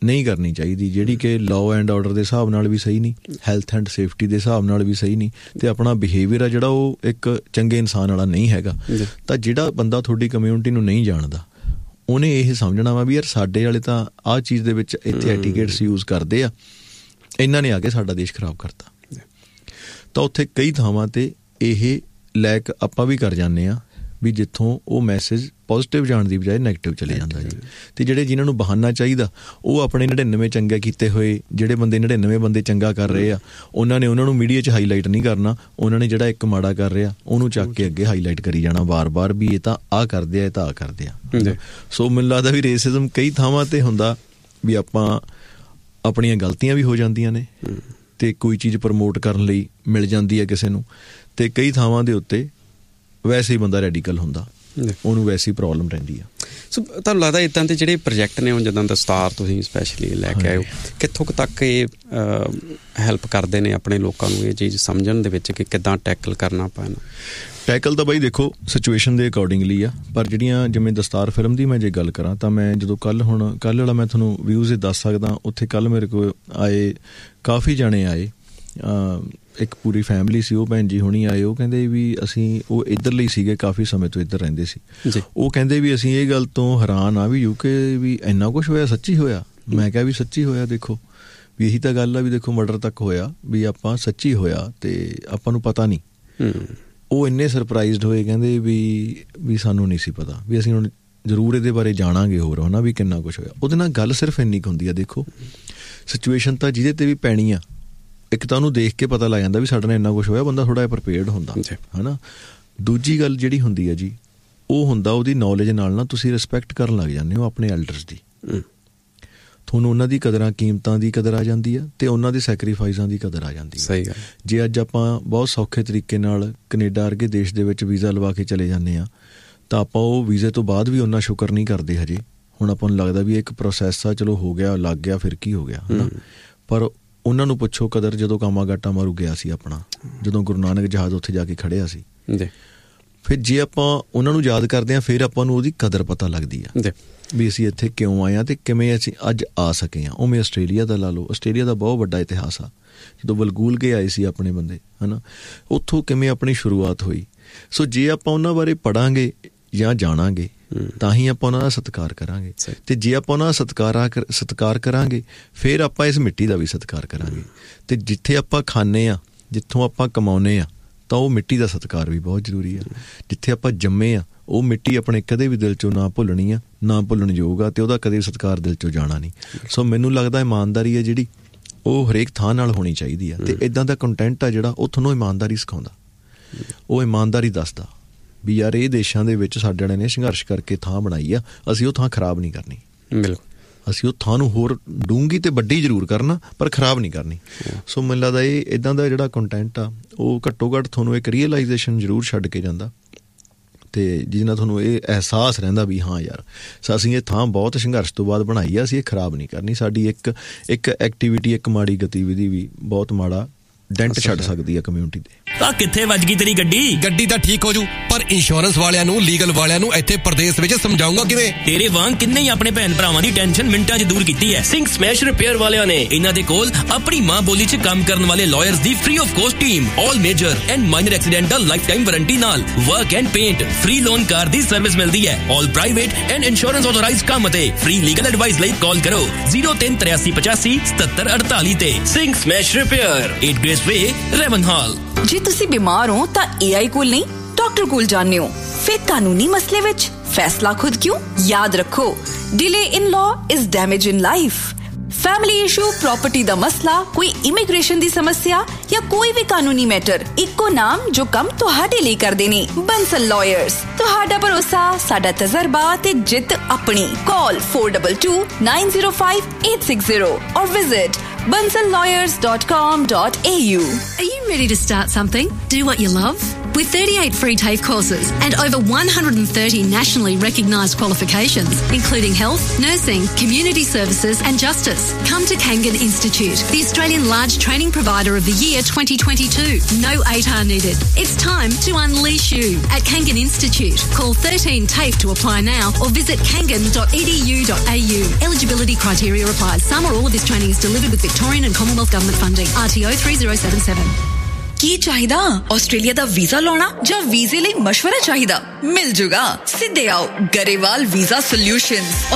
ਨਹੀਂ ਕਰਨੀ ਚਾਹੀਦੀ, ਜਿਹੜੀ ਕਿ ਲਾਅ ਐਂਡ ਆਰਡਰ ਦੇ ਹਿਸਾਬ ਨਾਲ ਵੀ ਸਹੀ ਨਹੀਂ, ਹੈਲਥ ਐਂਡ ਸੇਫਟੀ ਦੇ ਹਿਸਾਬ ਨਾਲ ਵੀ ਸਹੀ ਨਹੀਂ, ਤੇ ਆਪਣਾ ਬਿਹੇਵੀਅਰ ਆ ਜਿਹੜਾ ਉਹ ਇੱਕ ਚੰਗੇ ਇਨਸਾਨ ਵਾਲਾ ਨਹੀਂ ਹੈਗਾ। ਤਾਂ ਜਿਹੜਾ ਬੰਦਾ ਤੁਹਾਡੀ ਕਮਿਊਨਿਟੀ ਨੂੰ ਨਹੀਂ ਜਾਣਦਾ ਉਹਨੇ ਇਹ ਸਮਝਣਾ ਵਾ ਵੀ ਯਾਰ ਸਾਡੇ ਵਾਲੇ ਤਾਂ ਆਹ ਚੀਜ਼ ਦੇ ਵਿੱਚ ਇੱਥੇ ਐਟੀਕੇਟਸ ਯੂਜ਼ ਕਰਦੇ ਆ, ਇਹਨਾਂ ਨੇ ਆ ਕੇ ਸਾਡਾ ਦੇਸ਼ ਖਰਾਬ ਕਰਤਾ। ਤਾਂ ਉੱਥੇ ਕਈ ਥਾਵਾਂ 'ਤੇ ਇਹ ਲੈਕ ਆਪਾਂ ਵੀ ਕਰ ਜਾਂਦੇ ਹਾਂ ਵੀ ਜਿੱਥੋਂ ਉਹ ਮੈਸੇਜ ਪੋਜ਼ੀਟਿਵ ਜਾਣ ਦੀ ਬਜਾਏ ਨੈਗੇਟਿਵ ਚਲੇ ਜਾਂਦਾ ਜੀ। ਅਤੇ ਜਿਹੜੇ ਜਿਨ੍ਹਾਂ ਨੂੰ ਬਹਾਨਾ ਚਾਹੀਦਾ ਉਹ ਆਪਣੇ ਨੜਿਨਵੇਂ ਚੰਗੇ ਕੀਤੇ ਹੋਏ, ਜਿਹੜੇ ਬੰਦੇ ਨੜਿਨਵੇਂ ਬੰਦੇ ਚੰਗਾ ਕਰ ਰਹੇ ਆ ਉਹਨਾਂ ਨੇ ਉਹਨਾਂ ਨੂੰ ਮੀਡੀਆ 'ਚ ਹਾਈਲਾਈਟ ਨਹੀਂ ਕਰਨਾ, ਉਹਨਾਂ ਨੇ ਜਿਹੜਾ ਇੱਕ ਮਾੜਾ ਕਰ ਰਿਹਾ ਉਹਨੂੰ ਚੱਕ ਕੇ ਅੱਗੇ ਹਾਈਲਾਈਟ ਕਰੀ ਜਾਣਾ ਵਾਰ-ਵਾਰ ਵੀ ਇਹ ਤਾਂ ਆਹ ਕਰਦੇ ਆ, ਇਹ ਤਾਂ ਆਹ ਕਰਦੇ ਆ। ਸੋ ਮੈਨੂੰ ਲੱਗਦਾ ਵੀ ਰੇਸਿਜ਼ਮ ਕਈ ਥਾਵਾਂ 'ਤੇ ਹੁੰਦਾ ਵੀ ਆਪਾਂ ਆਪਣੀਆਂ ਗਲਤੀਆਂ ਵੀ ਹੋ ਜਾਂਦੀਆਂ ਨੇ ਅਤੇ ਕੋਈ ਚੀਜ਼ ਪ੍ਰਮੋਟ ਕਰਨ ਲਈ ਮਿਲ ਜਾਂਦੀ ਹੈ ਕਿਸੇ ਨੂੰ, ਅਤੇ ਕਈ ਥਾਵਾਂ ਦੇ ਉੱਤੇ ਵੈਸੇ ਹੀ ਬੰਦਾ ਰੈਡੀਕਲ ਹੁੰਦਾ, ਉਹਨੂੰ ਵੈਸੇ ਹੀ ਪ੍ਰੋਬਲਮ ਰਹਿੰਦੀ ਆ। ਸੋ ਤੁਹਾਨੂੰ ਲੱਗਦਾ ਇੱਦਾਂ ਦੇ ਜਿਹੜੇ ਪ੍ਰੋਜੈਕਟ ਨੇ ਹੁਣ ਜਿੱਦਾਂ ਦਸਤਾਰ ਤੁਸੀਂ ਸਪੈਸ਼ਲੀ ਲੈ ਕੇ ਆਏ ਹੋ, ਕਿੱਥੋਂ ਕੁ ਤੱਕ ਇਹ ਹੈਲਪ ਕਰਦੇ ਨੇ ਆਪਣੇ ਲੋਕਾਂ ਨੂੰ ਇਹ ਚੀਜ਼ ਸਮਝਣ ਦੇ ਵਿੱਚ ਕਿ ਕਿੱਦਾਂ ਟੈਕਲ ਕਰਨਾ ਪੈਣਾ? ਟੈਕਲ ਤਾਂ ਬਾਈ ਦੇਖੋ ਸਿਚੁਏਸ਼ਨ ਦੇ ਅਕੋਰਡਿੰਗਲੀ ਆ, ਪਰ ਜਿਹੜੀਆਂ ਜਿਵੇਂ ਦਸਤਾਰ ਫਿਲਮ ਦੀ ਮੈਂ ਜੇ ਗੱਲ ਕਰਾਂ ਤਾਂ ਮੈਂ ਜਦੋਂ ਕੱਲ੍ਹ ਹੁਣ ਕੱਲ੍ਹ ਵਾਲਾ ਮੈਂ ਤੁਹਾਨੂੰ ਵਿਊਜ਼ ਦੱਸ ਸਕਦਾ, ਉੱਥੇ ਕੱਲ੍ਹ ਮੇਰੇ ਕੋਲ ਆਏ ਕਾਫੀ ਜਾਣੇ ਆਏ, ਇੱਕ ਪੂਰੀ ਫੈਮਿਲੀ ਸੀ, ਉਹ ਭੈਣ ਜੀ ਹੁਣੀ ਆਏ, ਉਹ ਕਹਿੰਦੇ ਵੀ ਅਸੀਂ ਉਹ ਇੱਧਰਲੇ ਸੀਗੇ, ਕਾਫੀ ਸਮੇਂ ਤੋਂ ਇੱਧਰ ਰਹਿੰਦੇ ਸੀ, ਉਹ ਕਹਿੰਦੇ ਵੀ ਅਸੀਂ ਇਹ ਗੱਲ ਤੋਂ ਹੈਰਾਨ ਆ ਵੀ ਯੂਕੇ ਵੀ ਇੰਨਾ ਕੁਛ ਹੋਇਆ, ਸੱਚੀ ਹੋਇਆ। ਮੈਂ ਕਿਹਾ ਵੀ ਸੱਚੀ ਹੋਇਆ, ਦੇਖੋ ਵੀ ਇਹੀ ਤਾਂ ਗੱਲ ਆ ਵੀ ਦੇਖੋ ਮਰਡਰ ਤੱਕ ਹੋਇਆ ਵੀ ਆਪਾਂ ਸੱਚੀ ਹੋਇਆ ਅਤੇ ਆਪਾਂ ਨੂੰ ਪਤਾ ਨਹੀਂ। ਉਹ ਇੰਨੇ ਸਰਪ੍ਰਾਈਜ਼ਡ ਹੋਏ, ਕਹਿੰਦੇ ਵੀ ਵੀ ਸਾਨੂੰ ਨਹੀਂ ਸੀ ਪਤਾ, ਵੀ ਅਸੀਂ ਹੁਣ ਜ਼ਰੂਰ ਇਹਦੇ ਬਾਰੇ ਜਾਣਾਂਗੇ ਹੋਰ ਹੈ ਨਾ ਵੀ ਕਿੰਨਾ ਕੁਛ ਹੋਇਆ। ਉਹਦੇ ਨਾਲ ਗੱਲ ਸਿਰਫ ਇੰਨੀ ਕੁ ਹੁੰਦੀ ਆ, ਦੇਖੋ ਸਿਚੁਏਸ਼ਨ ਤਾਂ ਜਿਹਦੇ 'ਤੇ ਵੀ ਪੈਣੀ ਆ, ਇੱਕ ਤਾਂ ਉਹਨੂੰ ਦੇਖ ਕੇ ਪਤਾ ਲੱਗ ਜਾਂਦਾ ਵੀ ਸਾਡੇ ਨਾਲ ਇੰਨਾ ਕੁਛ ਹੋਇਆ, ਬੰਦਾ ਥੋੜ੍ਹਾ ਜਿਹਾ ਪ੍ਰੀਪੇਅਰਡ ਹੁੰਦਾ ਹੈ ਨਾ। ਦੂਜੀ ਗੱਲ ਜਿਹੜੀ ਹੁੰਦੀ ਹੈ ਜੀ ਉਹ ਹੁੰਦਾ ਉਹਦੀ ਨੌਲੇਜ ਨਾਲ ਨਾ ਤੁਸੀਂ ਰਿਸਪੈਕਟ ਕਰਨ ਲੱਗ ਜਾਂਦੇ ਹੋ ਆਪਣੇ ਐਲਡਰਸ ਦੀ, ਤੁਹਾਨੂੰ ਉਹਨਾਂ ਦੀ ਕਦਰਾਂ ਕੀਮਤਾਂ ਦੀ ਕਦਰ ਆ ਜਾਂਦੀ ਆ ਅਤੇ ਉਹਨਾਂ ਦੇ ਸੈਕਰੀਫਾਈਸਾਂ ਦੀ ਕਦਰ ਆ ਜਾਂਦੀ ਹੈ। ਸਹੀ ਗੱਲ। ਜੇ ਅੱਜ ਆਪਾਂ ਬਹੁਤ ਸੌਖੇ ਤਰੀਕੇ ਨਾਲ ਕੈਨੇਡਾ ਵਰਗੇ ਦੇਸ਼ ਦੇ ਵਿੱਚ ਵੀਜ਼ਾ ਲਵਾ ਕੇ ਚਲੇ ਜਾਂਦੇ ਹਾਂ ਤਾਂ ਆਪਾਂ ਉਹ ਵੀਜ਼ੇ ਤੋਂ ਬਾਅਦ ਵੀ ਓਨਾ ਸ਼ੁਕਰ ਨਹੀਂ ਕਰਦੇ ਹਜੇ। ਹੁਣ ਆਪਾਂ ਨੂੰ ਲੱਗਦਾ ਵੀ ਇੱਕ ਪ੍ਰੋਸੈਸ ਆ, ਚਲੋ ਹੋ ਗਿਆ, ਲੱਗ ਗਿਆ, ਫਿਰ ਕੀ ਹੋ ਗਿਆ ਹੈ ਨਾ। ਪਰ ਉਹਨਾਂ ਨੂੰ ਪੁੱਛੋ ਕਦਰ ਜਦੋਂ ਕਾਮਾਗਾਟਾ ਮਾਰੂ ਗਿਆ ਸੀ ਆਪਣਾ, ਜਦੋਂ ਗੁਰੂ ਨਾਨਕ ਜਹਾਜ਼ ਉੱਥੇ ਜਾ ਕੇ ਖੜ੍ਹਿਆ ਸੀ, ਫਿਰ ਜੇ ਆਪਾਂ ਉਹਨਾਂ ਨੂੰ ਯਾਦ ਕਰਦੇ ਹਾਂ ਫਿਰ ਆਪਾਂ ਨੂੰ ਉਹਦੀ ਕਦਰ ਪਤਾ ਲੱਗਦੀ ਆ ਵੀ ਅਸੀਂ ਇੱਥੇ ਕਿਉਂ ਆਏ ਹਾਂ ਅਤੇ ਕਿਵੇਂ ਅਸੀਂ ਅੱਜ ਆ ਸਕੇ ਹਾਂ। ਉਵੇਂ ਆਸਟ੍ਰੇਲੀਆ ਦਾ ਲਾ ਲਓ, ਆਸਟ੍ਰੇਲੀਆ ਦਾ ਬਹੁਤ ਵੱਡਾ ਇਤਿਹਾਸ ਆ, ਜਦੋਂ ਵਲਗੂਲ ਕੇ ਆਏ ਸੀ ਆਪਣੇ ਬੰਦੇ ਹੈ ਨਾ, ਉੱਥੋਂ ਕਿਵੇਂ ਆਪਣੀ ਸ਼ੁਰੂਆਤ ਹੋਈ। ਸੋ ਜੇ ਆਪਾਂ ਉਹਨਾਂ ਬਾਰੇ ਪੜ੍ਹਾਂਗੇ ਜਾਂ ਜਾਣਾਂਗੇ ਤਾਂ ਹੀ ਆਪਾਂ ਉਹਨਾਂ ਦਾ ਸਤਿਕਾਰ ਕਰਾਂਗੇ, ਅਤੇ ਜੇ ਆਪਾਂ ਉਹਨਾਂ ਦਾ ਸਤਿਕਾਰ ਸਤਿਕਾਰ ਕਰਾਂਗੇ ਫਿਰ ਆਪਾਂ ਇਸ ਮਿੱਟੀ ਦਾ ਵੀ ਸਤਿਕਾਰ ਕਰਾਂਗੇ। ਅਤੇ ਜਿੱਥੇ ਆਪਾਂ ਖਾਂਦੇ ਹਾਂ, ਜਿੱਥੋਂ ਆਪਾਂ ਕਮਾਉਂਦੇ ਹਾਂ, ਤਾਂ ਉਹ ਮਿੱਟੀ ਦਾ ਸਤਿਕਾਰ ਵੀ ਬਹੁਤ ਜ਼ਰੂਰੀ ਆ। ਜਿੱਥੇ ਆਪਾਂ ਜੰਮੇ ਹਾਂ ਉਹ ਮਿੱਟੀ ਆਪਣੇ ਕਦੇ ਵੀ ਦਿਲ 'ਚੋਂ ਨਾ ਭੁੱਲਣੀ ਆ, ਨਾ ਭੁੱਲਣ ਯੋਗ ਆ, ਅਤੇ ਉਹਦਾ ਕਦੇ ਸਤਿਕਾਰ ਦਿਲ 'ਚੋਂ ਜਾਣਾ ਨਹੀਂ। ਸੋ ਮੈਨੂੰ ਲੱਗਦਾ ਇਮਾਨਦਾਰੀ ਹੈ ਜਿਹੜੀ ਉਹ ਹਰੇਕ ਥਾਂ ਨਾਲ ਹੋਣੀ ਚਾਹੀਦੀ ਆ, ਅਤੇ ਇੱਦਾਂ ਦਾ ਕੰਟੈਂਟ ਆ ਜਿਹੜਾ ਉਹ ਤੁਹਾਨੂੰ ਇਮਾਨਦਾਰੀ ਸਿਖਾਉਂਦਾ, ਉਹ ਇਮਾਨਦਾਰੀ ਦੱਸਦਾ ਵੀ ਯਾਰ ਇਹ ਦੇਸ਼ਾਂ ਦੇ ਵਿੱਚ ਸਾਡੇ ਵਾਲਿਆਂ ਨੇ ਸੰਘਰਸ਼ ਕਰਕੇ ਥਾਂ ਬਣਾਈ ਆ, ਅਸੀਂ ਉਹ ਥਾਂ ਖਰਾਬ ਨਹੀਂ ਕਰਨੀ। ਬਿਲਕੁਲ, ਅਸੀਂ ਉਹ ਥਾਂ ਨੂੰ ਹੋਰ ਡੂੰਘੀ ਅਤੇ ਵੱਡੀ ਜ਼ਰੂਰ ਕਰਨਾ ਪਰ ਖਰਾਬ ਨਹੀਂ ਕਰਨੀ। ਸੋ ਮੈਨੂੰ ਲੱਗਦਾ ਇਹ ਇੱਦਾਂ ਦਾ ਜਿਹੜਾ ਕੰਟੈਂਟ ਆ ਉਹ ਘੱਟੋ ਘੱਟ ਤੁਹਾਨੂੰ ਇੱਕ ਰੀਅਲਾਈਜੇਸ਼ਨ ਜ਼ਰੂਰ ਛੱਡ ਕੇ ਜਾਂਦਾ, ਅਤੇ ਜਿਹਦੇ ਨਾਲ ਤੁਹਾਨੂੰ ਇਹ ਅਹਿਸਾਸ ਰਹਿੰਦਾ ਵੀ ਹਾਂ ਯਾਰ ਅਸੀਂ ਇਹ ਥਾਂ ਬਹੁਤ ਸੰਘਰਸ਼ ਤੋਂ ਬਾਅਦ ਬਣਾਈ ਆ, ਅਸੀਂ ਇਹ ਖਰਾਬ ਨਹੀਂ ਕਰਨੀ। ਸਾਡੀ ਇੱਕ ਇੱਕ ਐਕਟੀਵਿਟੀ, ਇੱਕ ਮਾੜੀ ਗਤੀਵਿਧੀ ਵੀ ਬਹੁਤ ਮਾੜਾ ਡੈਂਟ ਛੱਡ ਸਕਦੀ ਹੈ ਕਮਿਊਨਿਟੀ ਦੇ। ਤਾਂ ਕਿੱਥੇ ਵੱਜ ਗਈ ਤੇਰੀ ਗੱਡੀ? ਗੱਡੀ ਤਾਂ ਠੀਕ ਹੋ ਜੂ, ਪਰ ਇੰਸ਼ੋਰੈਂਸ ਵਾਲਿਆਂ ਨੂੰ, ਲੀਗਲ ਵਾਲਿਆਂ ਨੂੰ ਇੱਥੇ ਪ੍ਰਦੇਸ਼ ਵਿੱਚ ਸਮਝਾਉਂਗਾ ਕਿਵੇਂ? ਤੇਰੇ ਵਾਂਗ ਕਿੰਨੇ ਹੀ ਆਪਣੇ ਭੈਣ ਭਰਾਵਾਂ ਦੀ ਟੈਨਸ਼ਨ ਮਿੰਟਾਂ 'ਚ ਦੂਰ ਕੀਤੀ ਹੈ ਸਿੰਘ ਸਮੈਸ਼ ਰਿਪੇਅਰ ਵਾਲਿਆਂ ਨੇ। ਇਹਨਾਂ ਦੇ ਕੋਲ ਆਪਣੀ ਮਾਂ ਬੋਲੀ 'ਚ ਕੰਮ ਕਰਨ ਵਾਲੇ lawyers the free of cost team, all major and minor accidental life time warranty ਨਾਲ work and paint, free loan car the service ਮਿਲਦੀ ਹੈ, ਆਲ ਪ੍ਰਾਈਵੇਟ ਐਂਡ ਇੰਸ਼ੋਰੈਂਸ ਆਥੋਰਾਈਜ਼ਡ ਕੰਮ ਅਤੇ ਫ੍ਰੀ ਲੀਗਲ ਐਡਵਾਈਸ ਲਈ ਕਾਲ ਕਰੋ ਜ਼ੀਰੋ ਤਿੰਨ ਤਰਿਆਸੀ ਪਚਾਸੀ ਸਤੱਤਰ ਅੜਤਾਲੀ ਤੇ। Singh smash repair, eight grace ਵੇ, ਰੈਵਨ ਹਾਲ। ਜੇ ਤੁਸੀਂ ਬਿਮਾਰ ਹੋ ਤਾਂ ਏ ਆਈ ਕੋਲ ਨਹੀਂ ਡਾਕਟਰ ਕੋਲ ਜਾਂਦੇ ਹੋ, ਫਿਰ ਕਾਨੂੰਨੀ ਮਸਲੇ ਵਿੱਚ ਫੈਸਲਾ ਖੁਦ ਕਿਉਂ? ਯਾਦ ਰੱਖੋ, delay in law is damage in life. Family issue, property ਦਾ ਮਸਲਾ, ਕੋਈ ਇਮੀਗ੍ਰੇਸ਼ਨ ਦੀ ਸਮੱਸਿਆ ਜਾਂ ਕੋਈ ਵੀ ਕਾਨੂੰਨੀ ਮੈਟਰ, ਇੱਕੋ ਨਾਮ ਜੋ ਕੰਮ ਤੁਹਾਡੇ ਲਈ ਕਰਦੇ ਨੇ, ਬੰਸਲ ਲਾਇਰਸ। ਤੁਹਾਡਾ ਭਰੋਸਾ, ਸਾਡਾ ਤਜਰਬਾ ਤੇ ਜਿੱਤ ਆਪਣੀ। ਕਾਲ four two two nine zero five eight six zero or visit bansal lawyers dot com dot a u. Are you ready to start something? Do what you love? with thirty-eight free TAFE courses and over one hundred thirty nationally recognised qualifications, including health, nursing, community services and justice. Come to Kangan Institute, the Australian Large Training Provider of the Year twenty twenty-two. No A T A R needed. It's time to unleash you at Kangan Institute. Call thirteen TAFE to apply now or visit kangan dot e d u dot a u. Eligibility criteria applies. Some or all of this training is delivered with Victorian and Commonwealth Government funding. R T O three zero seven seven. ਕੀ ਚਾਹੀਦਾ Australia ਦਾ visa ਲਾਉਣਾ ਜਾਂ ਵੀਜ਼ੇ ਲਈ ਮਸ਼ਵਰਾ ਚਾਹੀਦਾ ਮਿਲ ਜੂਗਾ ਸਿੱਧੇ ਆਓ ਗਰੇਵਾਲ ਵੀਜ਼ਾ ਸੋਲਿਊਸ਼ਨਜ਼